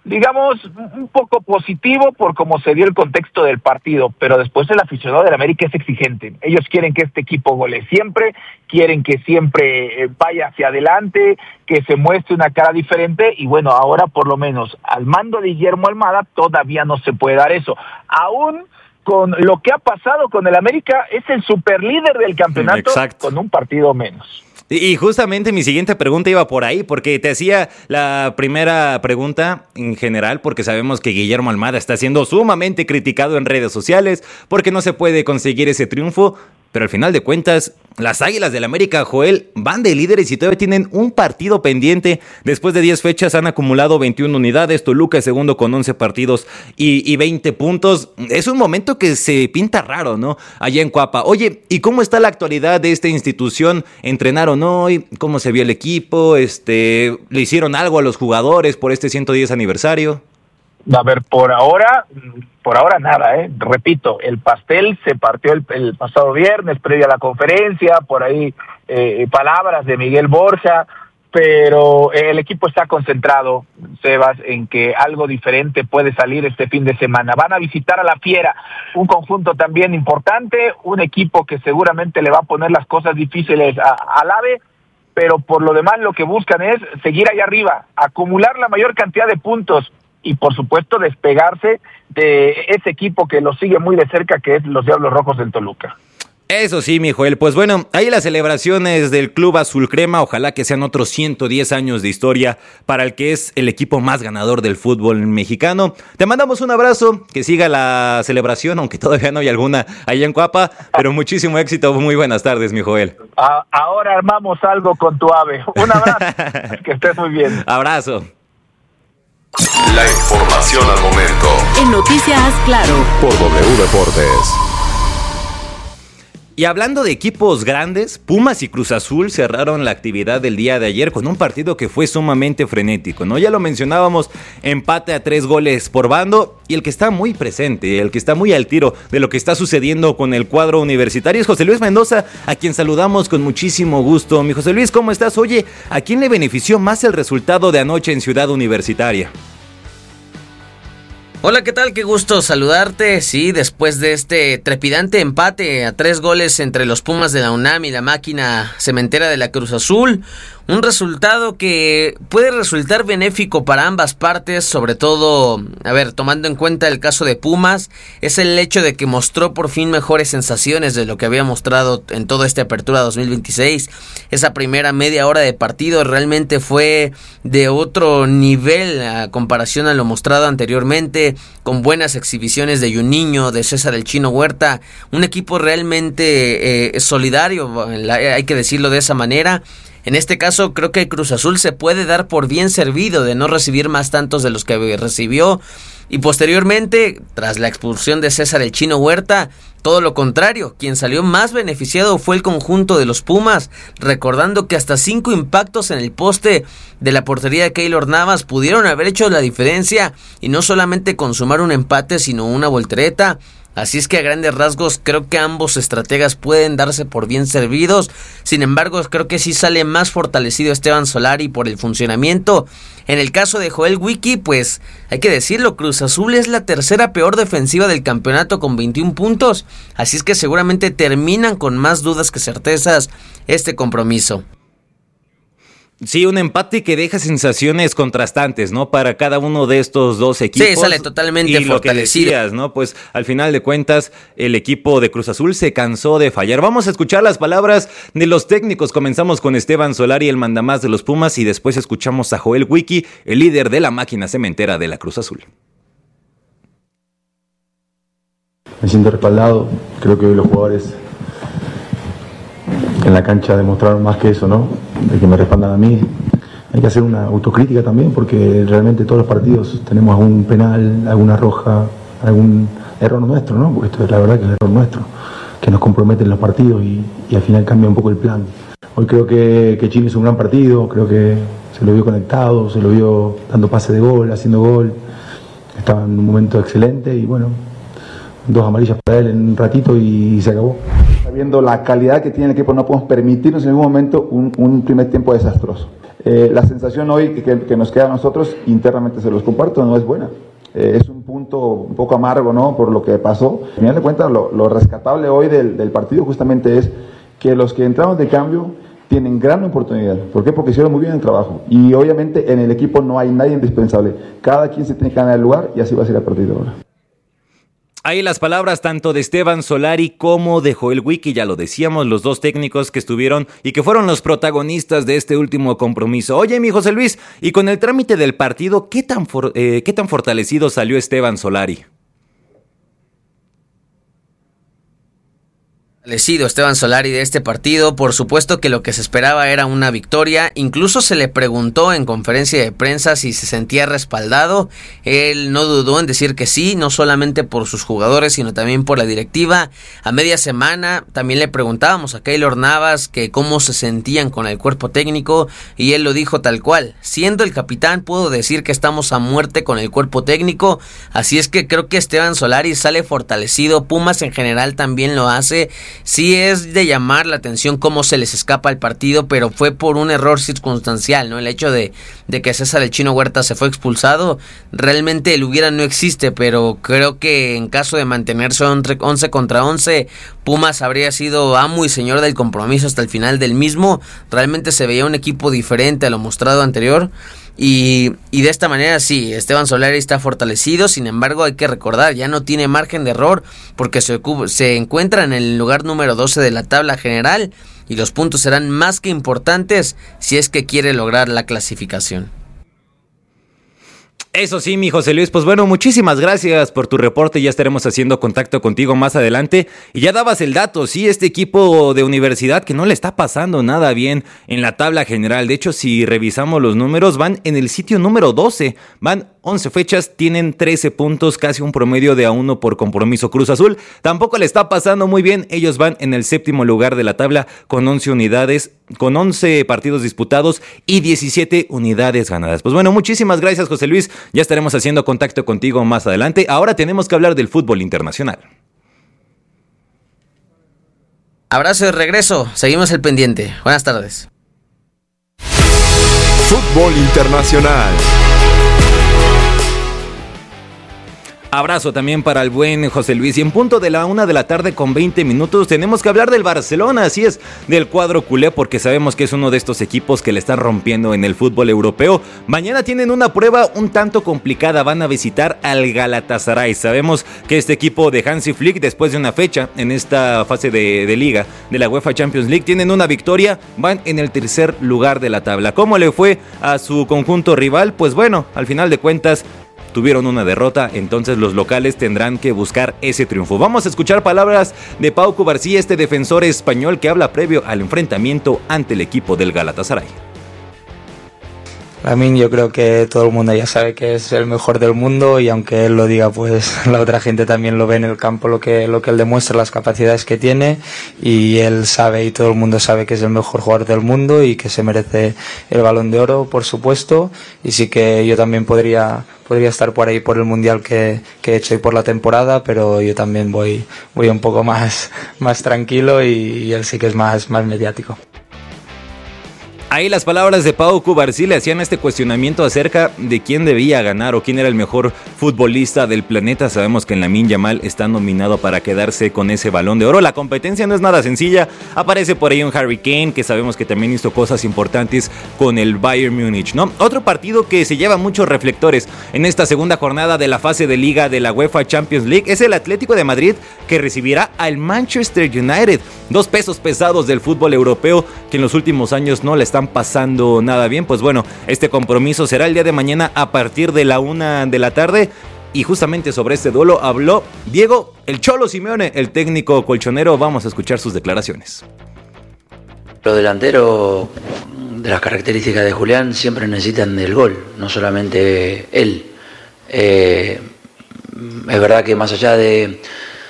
C: digamos, un poco positivo por cómo se dio el contexto del partido, pero después el aficionado del América es exigente. Ellos quieren que este equipo gole siempre, quieren que siempre vaya hacia adelante, que se muestre una cara diferente, y bueno, ahora por lo menos al mando de Guillermo Almada todavía no se puede dar eso. Aún con lo que ha pasado con el América, es el superlíder del campeonato. Exacto. Con un partido menos.
S: Y justamente mi siguiente pregunta iba por ahí, porque te hacía la primera pregunta en general, porque sabemos que Guillermo Almada está siendo sumamente criticado en redes sociales, porque no se puede conseguir ese triunfo, pero al final de cuentas, las Águilas del América, Joel, van de líderes y todavía tienen un partido pendiente. Después de 10 fechas han acumulado 21 unidades, Toluca es segundo con 11 partidos y 20 puntos. Es un momento que se pinta raro, ¿no? Allá en Coapa. Oye, ¿y cómo está la actualidad de esta institución? ¿Entrenaron hoy? ¿Cómo se vio el equipo? ¿Le hicieron algo a los jugadores por este 110 aniversario?
C: A ver, por ahora nada, repito, el pastel se partió el pasado viernes, previo a la conferencia, por ahí palabras de Miguel Borja, pero el equipo está concentrado, Sebas, en que algo diferente puede salir este fin de semana. Van a visitar a la Fiera, un conjunto también importante, un equipo que seguramente le va a poner las cosas difíciles al AVE, pero por lo demás lo que buscan es seguir allá arriba, acumular la mayor cantidad de puntos, y por supuesto despegarse de ese equipo que lo sigue muy de cerca, que es los Diablos Rojos del Toluca.
S: Eso sí, mi Joel. Pues bueno, ahí las celebraciones del Club Azul Crema. Ojalá que sean otros 110 años de historia para el que es el equipo más ganador del fútbol mexicano. Te mandamos un abrazo, que siga la celebración, aunque todavía no hay alguna allá en Coapa, pero muchísimo éxito. Muy buenas tardes, mi Joel.
C: Ahora armamos algo con tu AVE. Un abrazo, que estés muy bien.
S: Abrazo.
E: La información al momento.
F: En Noticias Claro.
E: Por W Deportes.
S: Y hablando de equipos grandes, Pumas y Cruz Azul cerraron la actividad del día de ayer con un partido que fue sumamente frenético, ¿no? Ya lo mencionábamos, empate a 3 goles por bando, y el que está muy presente, el que está muy al tiro de lo que está sucediendo con el cuadro universitario es José Luis Mendoza, a quien saludamos con muchísimo gusto. Mi José Luis, ¿cómo estás? Oye, ¿a quién le benefició más el resultado de anoche en Ciudad Universitaria?
T: Hola, ¿qué tal? Qué gusto saludarte. Sí, después de este trepidante empate a 3 goles entre los Pumas de la UNAM y la máquina cementera de la Cruz Azul, un resultado que puede resultar benéfico para ambas partes, sobre todo, tomando en cuenta el caso de Pumas, es el hecho de que mostró por fin mejores sensaciones de lo que había mostrado en toda esta apertura 2026. Esa primera media hora de partido realmente fue de otro nivel a comparación a lo mostrado anteriormente, con buenas exhibiciones de Juninho, de César el Chino Huerta, un equipo realmente solidario, hay que decirlo de esa manera. En este caso creo que Cruz Azul se puede dar por bien servido de no recibir más tantos de los que recibió, y posteriormente, tras la expulsión de César el Chino Huerta, todo lo contrario, quien salió más beneficiado fue el conjunto de los Pumas, recordando que hasta 5 impactos en el poste de la portería de Keylor Navas pudieron haber hecho la diferencia y no solamente consumar un empate, sino una voltereta. Así es que a grandes rasgos creo que ambos estrategas pueden darse por bien servidos. Sin embargo, creo que sí sale más fortalecido Esteban Solari por el funcionamiento. En el caso de Joel Wiki, pues hay que decirlo, Cruz Azul es la tercera peor defensiva del campeonato con 21 puntos. Así es que seguramente terminan con más dudas que certezas este compromiso.
S: Sí, un empate que deja sensaciones contrastantes, ¿no? Para cada uno de estos dos equipos.
T: Sí, sale totalmente fortalecido.
S: Lo que decías, ¿no? Pues al final de cuentas, el equipo de Cruz Azul se cansó de fallar. Vamos a escuchar las palabras de los técnicos. Comenzamos con Esteban Solari, el mandamás de los Pumas, y después escuchamos a Joel Wiki, el líder de la máquina cementera de la Cruz Azul.
U: Me siento respaldado. Creo que hoy los jugadores en la cancha demostraron más que eso, ¿no? De que me respaldan a mí. Hay que hacer una autocrítica también, porque realmente todos los partidos tenemos algún penal, alguna roja, algún error nuestro, ¿no? Porque esto es la verdad que es error nuestro, que nos compromete en los partidos y al final cambia un poco el plan. Hoy creo que Chile hizo un gran partido, creo que se lo vio conectado, se lo vio dando pase de gol, haciendo gol, estaba en un momento excelente y bueno, 2 amarillas para él en un ratito y se acabó.
V: Viendo la calidad que tiene el equipo, no podemos permitirnos en ningún momento un primer tiempo desastroso.
U: La sensación hoy que nos queda a nosotros, internamente se los comparto, no es buena. Es un punto un poco amargo, ¿no?, por lo que pasó. Al final de cuentas, lo rescatable hoy del partido justamente es que los que entraron de cambio tienen gran oportunidad. ¿Por qué? Porque hicieron muy bien el trabajo. Y obviamente en el equipo no hay nadie indispensable. Cada quien se tiene que ganar el lugar y así va a ser a partir de ahora.
S: Ahí las palabras tanto de Esteban Solari como de Joel Wiki, ya lo decíamos, los dos técnicos que estuvieron y que fueron los protagonistas de este último compromiso. Oye, mi José Luis, y con el trámite del partido, ¿qué tan fortalecido salió Esteban Solari?
T: Esteban Solari de este partido, por supuesto que lo que se esperaba era una victoria, incluso se le preguntó en conferencia de prensa si se sentía respaldado, él no dudó en decir que sí, no solamente por sus jugadores sino también por la directiva. A media semana también le preguntábamos a Keylor Navas que cómo se sentían con el cuerpo técnico y él lo dijo tal cual: siendo el capitán puedo decir que estamos a muerte con el cuerpo técnico, así es que creo que Esteban Solari sale fortalecido, Pumas en general también lo hace. Sí es de llamar la atención cómo se les escapa el partido, pero fue por un error circunstancial, ¿no? El hecho de que César el Chino Huerta se fue expulsado, realmente el hubiera no existe, pero creo que en caso de mantenerse 11 contra 11, Pumas habría sido amo y señor del compromiso hasta el final del mismo. Realmente se veía un equipo diferente a lo mostrado anterior. Y de esta manera sí, Esteban Solari está fortalecido, sin embargo hay que recordar, ya no tiene margen de error porque se encuentra en el lugar número 12 de la tabla general y los puntos serán más que importantes si es que quiere lograr la clasificación.
S: Eso sí, mi José Luis, pues bueno, muchísimas gracias por tu reporte, ya estaremos haciendo contacto contigo más adelante. Y ya dabas el dato, sí, este equipo de Universidad que no le está pasando nada bien en la tabla general. De hecho, si revisamos los números, van en el sitio número 12, van 11 fechas, tienen 13 puntos, casi un promedio de A1 por compromiso. Cruz Azul tampoco le está pasando muy bien, ellos van en el 7º lugar de la tabla con 11 unidades, con 11 partidos disputados y 17 unidades ganadas. Pues bueno, muchísimas gracias, José Luis, ya estaremos haciendo contacto contigo más adelante. Ahora tenemos que hablar del fútbol internacional.
T: Abrazo de regreso, seguimos el pendiente. Buenas tardes.
E: Fútbol internacional.
S: Abrazo también para el buen José Luis. Y en punto de la 1:20 p.m. tenemos que hablar del Barcelona, así es, del cuadro culé, porque sabemos que es uno de estos equipos que le están rompiendo en el fútbol europeo. Mañana tienen una prueba un tanto complicada, van a visitar al Galatasaray. Sabemos que este equipo de Hansi Flick, después de una fecha en esta fase de liga de la UEFA Champions League, tienen una victoria, van en el 3er lugar de la tabla. ¿Cómo le fue a su conjunto rival? Pues bueno, al final de cuentas tuvieron una derrota, entonces los locales tendrán que buscar ese triunfo. Vamos a escuchar palabras de Pau Cubarsí, este defensor español que habla previo al enfrentamiento ante el equipo del Galatasaray.
N: Lamine, yo creo que todo el mundo ya sabe que es el mejor del mundo y aunque él lo diga, pues la otra gente también lo ve en el campo, lo que él demuestra, las capacidades que tiene, y él sabe y todo el mundo sabe que es el mejor jugador del mundo y que se merece el Balón de Oro, por supuesto, y sí que yo también podría estar por ahí por el mundial que he hecho y por la temporada, pero yo también voy un poco más tranquilo y él sí que es más mediático.
S: Ahí las palabras de Pau Cubarsí le hacían este cuestionamiento acerca de quién debía ganar o quién era el mejor futbolista del planeta. Sabemos que Lamine Yamal está nominado para quedarse con ese Balón de Oro. La competencia no es nada sencilla. Aparece por ahí un Harry Kane, que sabemos que también hizo cosas importantes con el Bayern Múnich, ¿no? Otro partido que se lleva muchos reflectores en esta segunda jornada de la fase de liga de la UEFA Champions League es el Atlético de Madrid, que recibirá al Manchester United. Dos pesos pesados del fútbol europeo que en los últimos años no le están pasando nada bien. Pues bueno, este compromiso será el día de mañana a partir de la 1 de la tarde. Y justamente sobre este duelo habló Diego el Cholo Simeone, el técnico colchonero. Vamos a escuchar sus declaraciones.
D: Los delanteros de las características de Julián siempre necesitan del gol, no solamente él. Es verdad que más allá de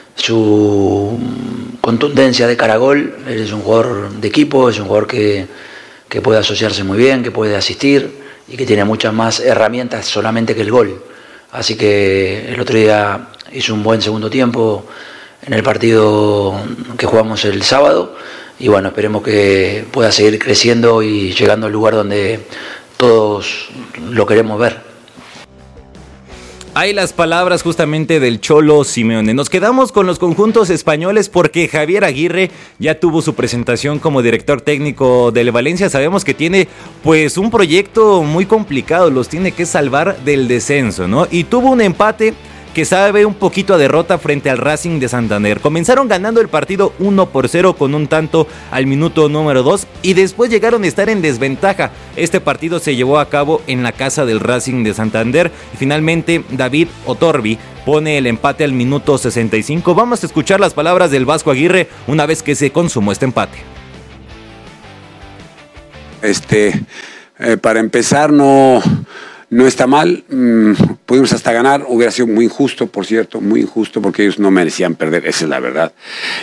D: su contundencia de cara a gol, él es un jugador de equipo, es un jugador que puede asociarse muy bien, que puede asistir y que tiene muchas más herramientas solamente que el gol. Así que el otro día hizo un buen segundo tiempo en el partido que jugamos el sábado bueno, esperemos que pueda seguir creciendo y llegando al lugar donde todos lo queremos ver.
S: Hay las palabras justamente del Cholo Simeone. Nos quedamos con los conjuntos españoles porque Javier Aguirre ya tuvo su presentación como director técnico del Valencia. Sabemos que tiene pues un proyecto muy complicado, los tiene que salvar del descenso, ¿no? Y tuvo un empate que sabe un poquito a derrota frente al Racing de Santander. Comenzaron ganando el partido 1-0 con un tanto al minuto número 2 y después llegaron a estar en desventaja. Este partido se llevó a cabo en la casa del Racing de Santander y finalmente David Otorbi pone el empate al minuto 65. Vamos a escuchar las palabras del Vasco Aguirre una vez que se consumó este empate.
B: Para empezar, no está mal, pudimos hasta ganar, hubiera sido muy injusto, por cierto, muy injusto porque ellos no merecían perder, esa es la verdad.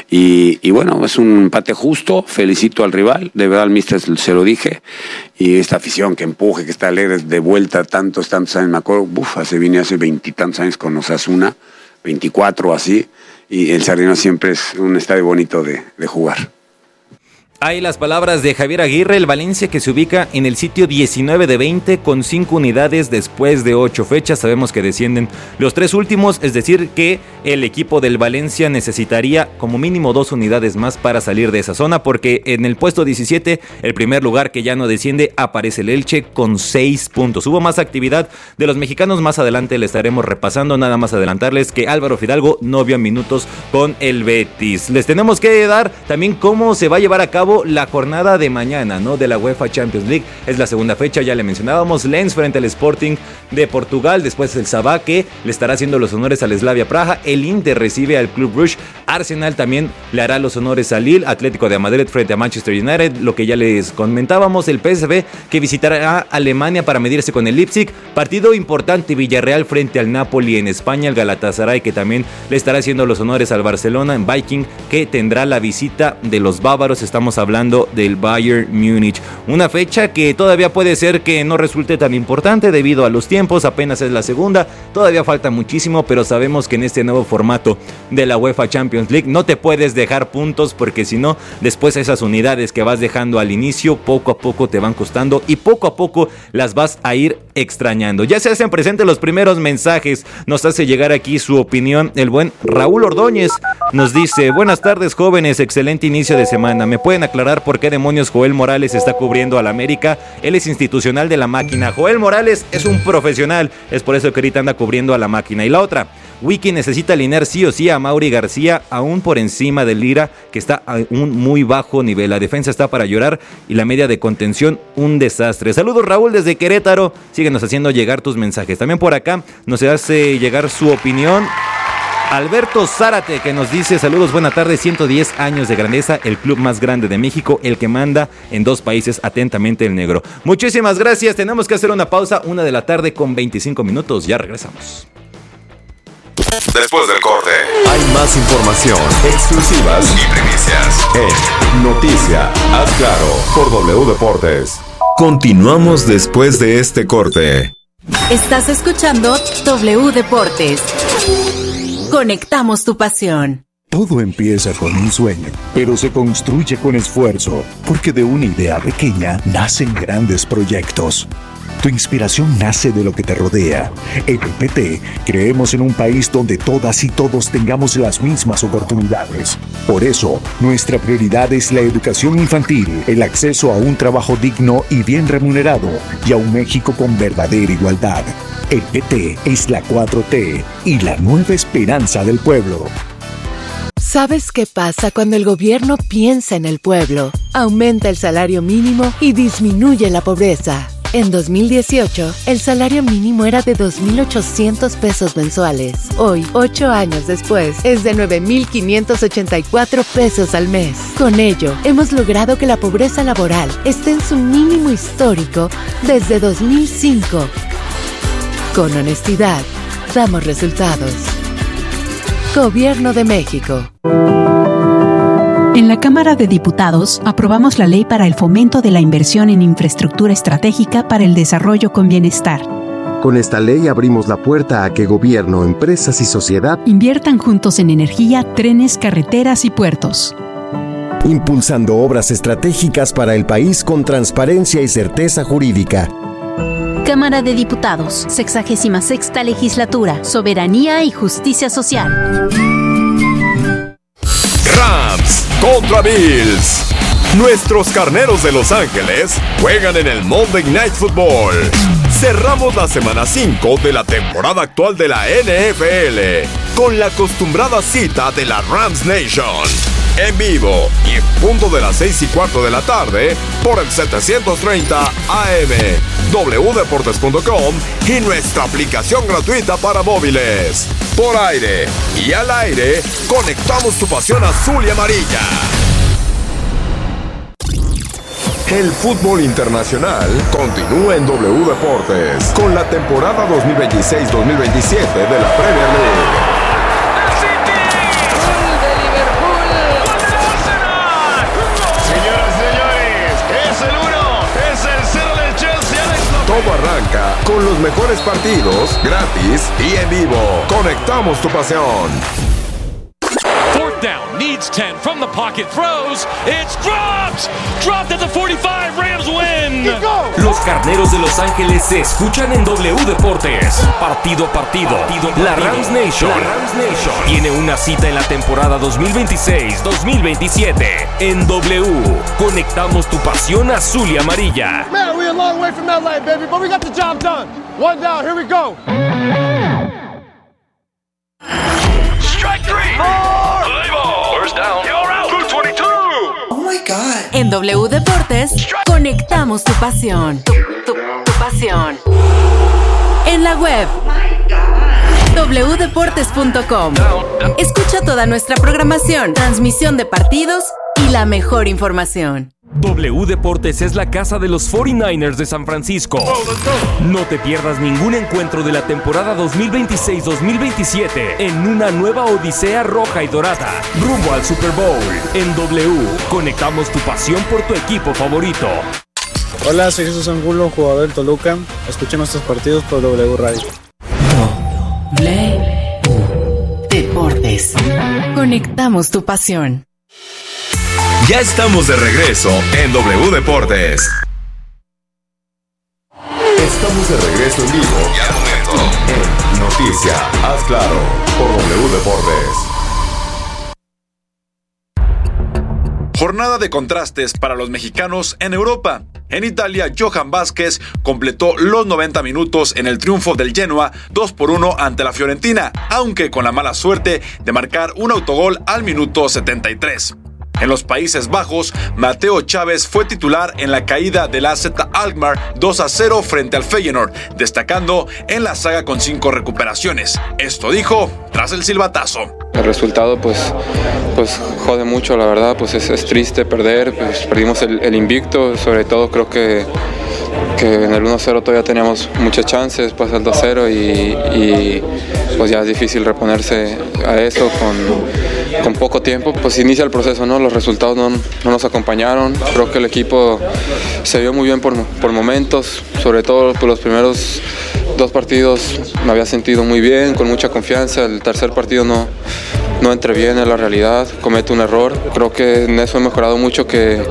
B: Y bueno, es un empate justo, felicito al rival, de verdad al míster se lo dije, y esta afición que empuje, que está alegre de vuelta tantos años, me acuerdo, vine hace 20 y tantos años con Osasuna, 24 así, y el Sardinero siempre es un estadio bonito de jugar.
S: Hay las palabras de Javier Aguirre, el Valencia que se ubica en el sitio 19 de 20 con 5 unidades después de 8 fechas. Sabemos que descienden los 3 últimos, es decir que el equipo del Valencia necesitaría como mínimo 2 unidades más para salir de esa zona, porque en el puesto 17, el primer lugar que ya no desciende, aparece el Elche con 6 puntos. Hubo más actividad de los mexicanos, más adelante le estaremos repasando, nada más adelantarles que Álvaro Fidalgo no vio minutos con el Betis. Les tenemos que dar también cómo se va a llevar a cabo la jornada de mañana, ¿no? De la UEFA Champions League. Es la segunda fecha, ya le mencionábamos. Lens frente al Sporting de Portugal. Después el Sabah, que le estará haciendo los honores al Slavia Praha. El Inter recibe al Club Brugge. Arsenal también le hará los honores al Lille. Atlético de Madrid frente a Manchester United. Lo que ya les comentábamos. El PSV que visitará Alemania para medirse con el Leipzig. Partido importante, Villarreal frente al Napoli en España. El Galatasaray que también le estará haciendo los honores al Barcelona. En Viking que tendrá la visita de los bávaros. Estamos hablando del Bayern Múnich. Una fecha que todavía puede ser que no resulte tan importante debido a los tiempos, apenas es la segunda, todavía falta muchísimo, pero sabemos que en este nuevo formato de la UEFA Champions League no te puedes dejar puntos porque si no, después esas unidades que vas dejando al inicio, poco a poco te van costando y poco a poco las vas a ir extrañando. Ya se hacen presentes los primeros mensajes, nos hace llegar aquí su opinión el buen Raúl Ordóñez, nos dice: buenas tardes jóvenes, excelente inicio de semana, ¿me pueden aclarar por qué demonios Joel Morales está cubriendo al América? Él es institucional de la máquina. Joel Morales es un profesional, es por eso que ahorita anda cubriendo a la máquina. Y la otra, Wiki necesita alinear sí o sí a Mauri García, aún por encima de Lira, que está a un muy bajo nivel. La defensa está para llorar y la media de contención un desastre. Saludos Raúl desde Querétaro, síguenos haciendo llegar tus mensajes. También por acá nos hace llegar su opinión Alberto Zárate, que nos dice: saludos, buena tarde, 110 años de grandeza, el club más grande de México, el que manda en 2 países, atentamente el negro. Muchísimas gracias, tenemos que hacer una pausa, 1:25 p.m, ya regresamos.
E: Después del corte, hay más información, exclusivas y primicias en Noticia Haz Claro por W Deportes. Continuamos después de este corte.
F: Estás escuchando W Deportes. Conectamos tu pasión.
V: Todo empieza con un sueño, pero se construye con esfuerzo, porque de una idea pequeña nacen grandes proyectos. Tu inspiración nace de lo que te rodea. En el PT creemos en un país donde todas y todos tengamos las mismas oportunidades. Por eso, nuestra prioridad es la educación infantil, el acceso a un trabajo digno y bien remunerado, y a un México con verdadera igualdad. El PT es la 4T y la nueva esperanza del pueblo.
M: ¿Sabes qué pasa cuando el gobierno piensa en el pueblo? Aumenta el salario mínimo y disminuye la pobreza. En 2018, el salario mínimo era de 2,800 pesos mensuales. Hoy, 8 años después, es de 9,584 pesos al mes. Con ello, hemos logrado que la pobreza laboral esté en su mínimo histórico desde 2005. Con honestidad, damos resultados. Gobierno de México.
W: En la Cámara de Diputados aprobamos la Ley para el Fomento de la Inversión en Infraestructura Estratégica para el Desarrollo con Bienestar.
X: Con esta ley abrimos la puerta a que gobierno, empresas y sociedad
W: inviertan juntos en energía, trenes, carreteras y puertos.
X: impulsando obras estratégicas para el país con transparencia y certeza jurídica.
W: Cámara de Diputados, 66ª Legislatura, Soberanía y Justicia Social.
E: Rams contra Bills. Nuestros carneros de Los Ángeles juegan en el Monday Night Football. Cerramos la semana 5 de la temporada actual de la NFL con la acostumbrada cita de la Rams Nation. En vivo y en punto de las 6:15 de la tarde por el 730 AM, wdeportes.com y nuestra aplicación gratuita para móviles. Por aire y al aire, conectamos tu pasión azul y amarilla. El fútbol internacional continúa en W Deportes con la temporada 2026-2027 de la Premier League. Todo arranca con los mejores partidos, gratis y en vivo. Conectamos tu pasión.
A: Fourth down, needs 10 from the pocket, throws, it's dropped at the 45, Rams win.
G: Los carneros de Los Ángeles se escuchan en W Deportes. Partido a partido. La Rams Nation tiene una cita en la temporada 2026-2027 en W. Conectamos tu pasión azul y amarilla.
J: Man, we're a long way from LA, baby, but we got the job done. One down, here we go.
A: Strike three. First down. You're out. 222.
F: Oh my God. En W Deportes, conectamos tu pasión. Tu pasión. En la web. wdeportes.com. Escucha toda nuestra programación, transmisión de partidos y la mejor información.
G: W Deportes es la casa de los 49ers de San Francisco. No te pierdas ningún encuentro de la temporada 2026-2027 en una nueva odisea roja y dorada, rumbo al Super Bowl. En W, conectamos tu pasión por tu equipo favorito.
H: Hola, soy Jesús Angulo, jugador del Toluca. Escuchen nuestros partidos por W Radio.
F: W Deportes. Conectamos tu pasión.
E: Ya estamos de regreso en W Deportes. Estamos de regreso en vivo y al momento en Noticia, haz claro, por W Deportes. Jornada de contrastes para los mexicanos en Europa. En Italia, Johan Vázquez completó los 90 minutos en el triunfo del Genoa 2-1 ante la Fiorentina, aunque con la mala suerte de marcar un autogol al minuto 73. En los Países Bajos, Mateo Chávez fue titular en la caída del AZ Alkmaar 2-0 frente al Feyenoord, destacando en la saga con 5 recuperaciones. Esto dijo tras el silbatazo.
I: El resultado pues jode mucho, la verdad, pues es triste perder, pues perdimos el invicto, sobre todo creo que en el 1-0 todavía teníamos muchas chances, después el 2-0 y pues ya es difícil reponerse a eso con poco tiempo. Pues inicia el proceso, ¿no? Los resultados no nos acompañaron, creo que el equipo se vio muy bien por momentos, sobre todo por los primeros 2 partidos me había sentido muy bien, con mucha confianza, el tercer partido no entré bien en la realidad, cometo un error, creo que en eso he mejorado mucho, que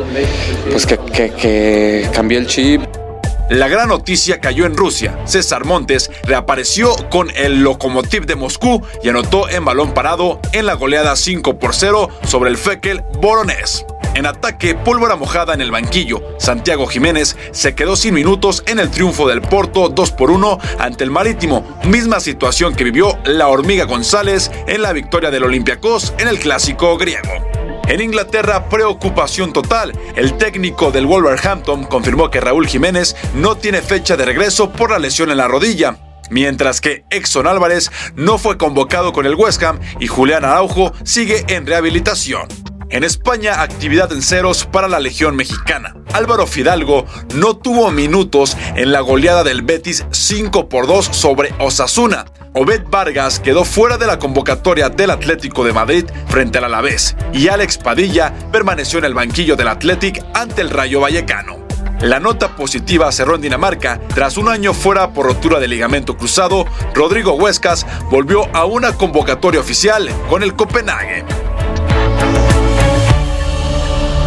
I: cambié el chip.
E: La gran noticia cayó en Rusia. César Montes reapareció con el Lokomotiv de Moscú y anotó en balón parado en la goleada 5-0 sobre el Fekel Voronezh. En ataque, pólvora mojada en el banquillo. Santiago Jiménez se quedó sin minutos en el triunfo del Porto 2-1 ante el Marítimo, misma situación que vivió la Hormiga González en la victoria del Olympiacos en el clásico griego. En Inglaterra, preocupación total. El técnico del Wolverhampton confirmó que Raúl Jiménez no tiene fecha de regreso por la lesión en la rodilla, mientras que Exxon Álvarez no fue convocado con el West Ham y Julián Araujo sigue en rehabilitación. En España, actividad en ceros para la Legión Mexicana. Álvaro Fidalgo no tuvo minutos en la goleada del Betis 5-2 sobre Osasuna. Obed Vargas quedó fuera de la convocatoria del Atlético de Madrid frente al Alavés y Alex Padilla permaneció en el banquillo del Athletic ante el Rayo Vallecano. La nota positiva cerró en Dinamarca. Tras un año fuera por rotura de ligamento cruzado, Rodrigo Huescas volvió a una convocatoria oficial con el Copenhague.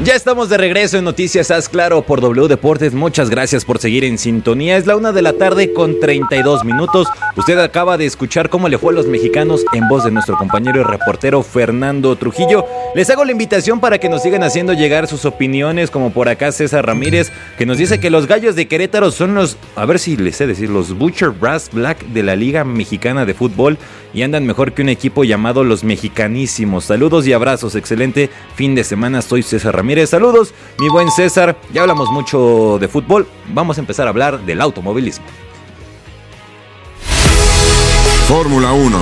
S: Ya estamos de regreso en Noticias Haz Claro por W Deportes. Muchas gracias por seguir en sintonía. Es la 1:00 con 32 minutos. Usted acaba de escuchar cómo le fue a los mexicanos en voz de nuestro compañero y reportero Fernando Trujillo. Les hago la invitación para que nos sigan haciendo llegar sus opiniones, como por acá César Ramírez, que nos dice que los Gallos de Querétaro son los, a ver si les sé decir, los Butcher Brass Black de la Liga Mexicana de Fútbol y andan mejor que un equipo llamado los Mexicanísimos. Saludos y abrazos, excelente fin de semana. Soy César Ramírez. Saludos, mi buen César. Ya hablamos mucho de fútbol. Vamos a empezar a hablar del automovilismo.
K: Fórmula 1.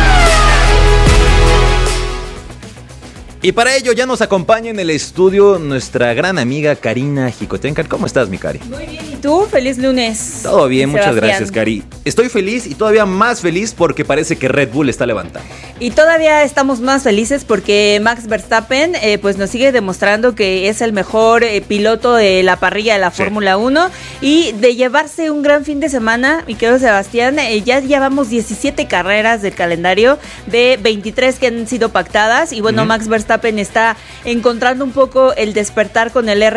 S: Y para ello ya nos acompaña en el estudio nuestra gran amiga Karina Jicotenca. ¿Cómo estás, mi Cari?
L: Muy bien, ¿y tú? Feliz lunes.
S: Todo bien, muchas
L: Sebastián.
S: gracias, Cari. Estoy feliz y todavía más feliz porque parece que Red Bull está levantando.
L: Y todavía estamos más felices porque Max Verstappen pues nos sigue demostrando que es el mejor piloto de la parrilla de la Fórmula 1 y de llevarse un gran fin de semana, mi querido Sebastián, ya llevamos 17 carreras del calendario de 23 que han sido pactadas y bueno, Max Verstappen está encontrando un poco el despertar con el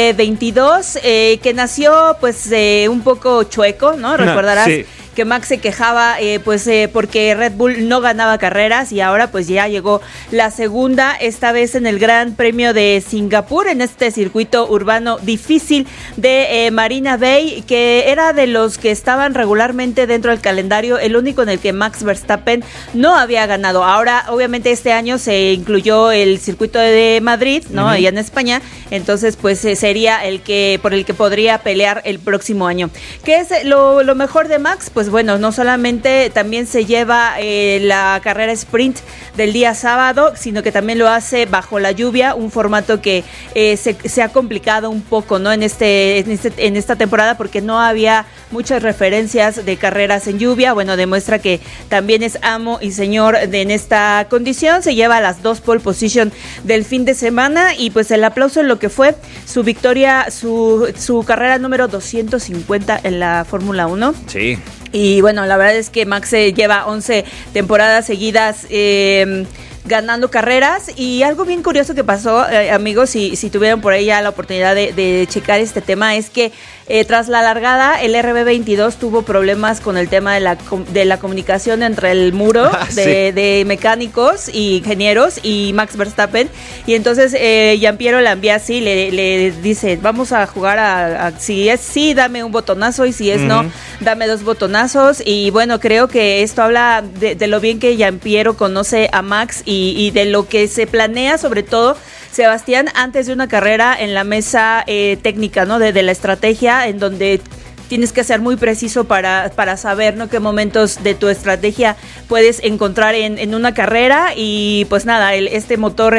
L: RB22 que nació pues un poco chueco, ¿no? Recordarás. Sí. Que Max se quejaba porque Red Bull no ganaba carreras y ahora pues ya llegó la segunda, esta vez en el Gran Premio de Singapur, en este circuito urbano difícil de Marina Bay, que era de los que estaban regularmente dentro del calendario, el único en el que Max Verstappen no había ganado. Ahora, obviamente este año se incluyó el circuito de Madrid, ¿no? Allá en España, entonces pues sería el que por el que podría pelear el próximo año. ¿Qué es lo mejor de Max? Pues bueno, no solamente también se lleva la carrera sprint del día sábado, sino que también lo hace bajo la lluvia, un formato que se ha complicado un poco, ¿no? En esta temporada porque no había muchas referencias de carreras en lluvia. Bueno, demuestra que también es amo y señor en esta condición. Se lleva las 2 pole position del fin de semana y pues el aplauso en lo que fue su victoria, su carrera número 250 en la Fórmula 1.
S: Sí.
L: Y bueno, la verdad es que Max lleva 11 temporadas seguidas ganando carreras y algo bien curioso que pasó, amigos, si tuvieron por ahí ya la oportunidad de checar este tema, es que tras la largada el RB22 tuvo problemas con el tema de la comunicación entre el muro de mecánicos y ingenieros y Max Verstappen, y entonces Giampiero Lambiasi le dice, vamos a jugar si es sí, dame un botonazo y si es no, dame 2 botonazos, y bueno, creo que esto habla de lo bien que Giampiero conoce a Max y de lo que se planea, sobre todo, Sebastián, antes de una carrera en la mesa técnica, ¿no? De la estrategia, en donde tienes que ser muy preciso para saber, ¿no?, qué momentos de tu estrategia puedes encontrar en una carrera. Y pues nada, este motor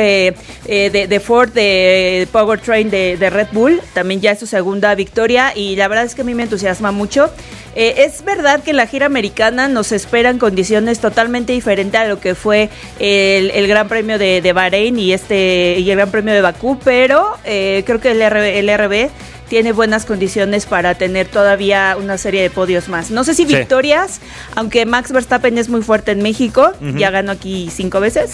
L: de Ford, de Powertrain de Red Bull, también ya es su segunda victoria y la verdad es que a mí me entusiasma mucho. Es verdad que en la gira americana nos esperan condiciones totalmente diferentes a lo que fue el Gran Premio de Bahrein y el Gran Premio de Bakú, pero creo que el RB tiene buenas condiciones para tener todavía una serie de podios más. No sé si victorias, aunque Max Verstappen es muy fuerte en México, ya ganó aquí 5 veces,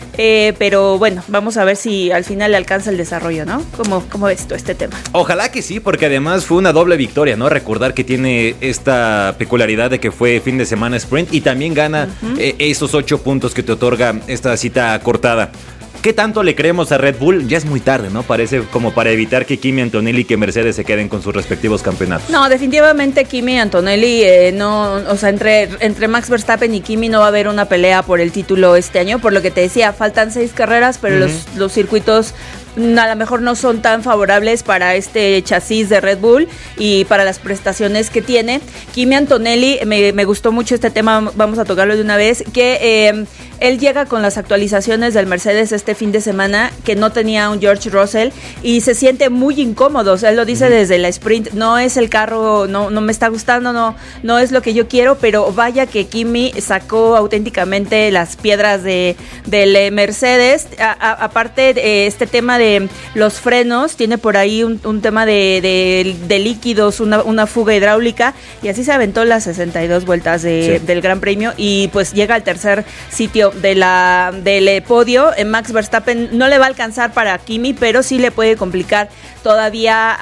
L: pero bueno, vamos a ver si al final le alcanza el desarrollo, ¿no? ¿Cómo ves tú este tema?
S: Ojalá que sí, porque además fue una doble victoria, ¿no? Recordar que tiene esta peculiaridad de que fue fin de semana sprint y también gana esos 8 puntos que te otorga esta cita cortada. ¿Qué tanto le creemos a Red Bull? Ya es muy tarde, ¿no? Parece como para evitar que Kimi Antonelli y que Mercedes se queden con sus respectivos campeonatos.
L: No, definitivamente Kimi Antonelli no, o sea, entre Max Verstappen y Kimi no va a haber una pelea por el título este año, por lo que te decía, faltan 6 carreras, pero los circuitos a lo mejor no son tan favorables para este chasis de Red Bull y para las prestaciones que tiene. Kimi Antonelli, me gustó mucho este tema, vamos a tocarlo de una vez, que él llega con las actualizaciones del Mercedes este fin de semana, que no tenía un George Russell, y se siente muy incómodo. O sea, él lo dice desde la sprint, no es el carro, no me está gustando, no es lo que yo quiero, pero vaya que Kimi sacó auténticamente las piedras del Mercedes. Aparte, este tema de los frenos, tiene por ahí un tema de líquidos, una fuga hidráulica, y así se aventó las 62 vueltas del Gran Premio, y pues llega al tercer sitio. del podio. Max Verstappen no le va a alcanzar para Kimi, pero sí le puede complicar todavía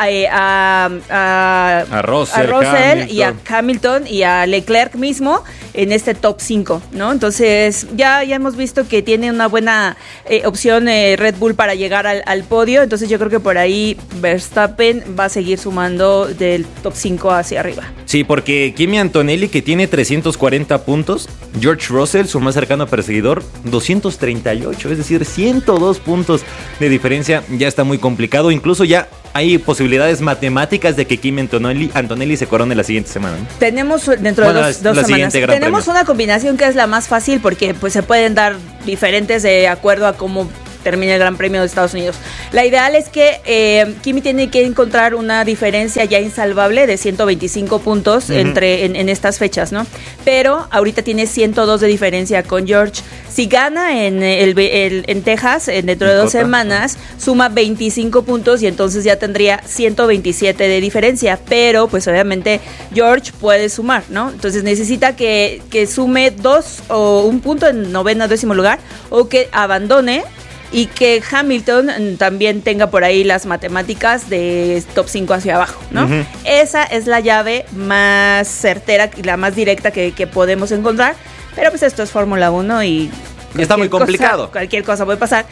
L: a Russell y a Hamilton y a Leclerc mismo en este top 5, ¿no? Entonces ya hemos visto que tiene una buena opción Red Bull para llegar al podio, entonces yo creo que por ahí Verstappen va a seguir sumando del top 5 hacia arriba.
S: Sí, porque Kimi Antonelli, que tiene 340 puntos, George Russell, su más cercano perseguidor, 238, es decir, 102 puntos de diferencia. Ya está muy complicado, incluso ya hay posibilidades matemáticas de que Kimi Antonelli se corone la siguiente semana, ¿no?
L: Tenemos dentro de dos semanas, tenemos una combinación que es la más fácil porque pues se pueden dar diferentes de acuerdo a cómo termine el Gran Premio de Estados Unidos. La ideal es que Kimi tiene que encontrar una diferencia ya insalvable de 125 puntos en estas fechas, ¿no? Pero ahorita tiene 102 de diferencia con George. Si gana en Texas dentro de 2 semanas, suma 25 puntos y entonces ya tendría 127 de diferencia. Pero pues obviamente George puede sumar, ¿no? Entonces necesita que sume 2 o un punto en noveno, 10º lugar, o que abandone y que Hamilton también tenga por ahí las matemáticas de top 5 hacia abajo, ¿no? Esa es la llave más certera y la más directa que podemos encontrar, pero pues esto es Fórmula 1 y
S: está muy complicado.
L: Cualquier cosa puede pasar.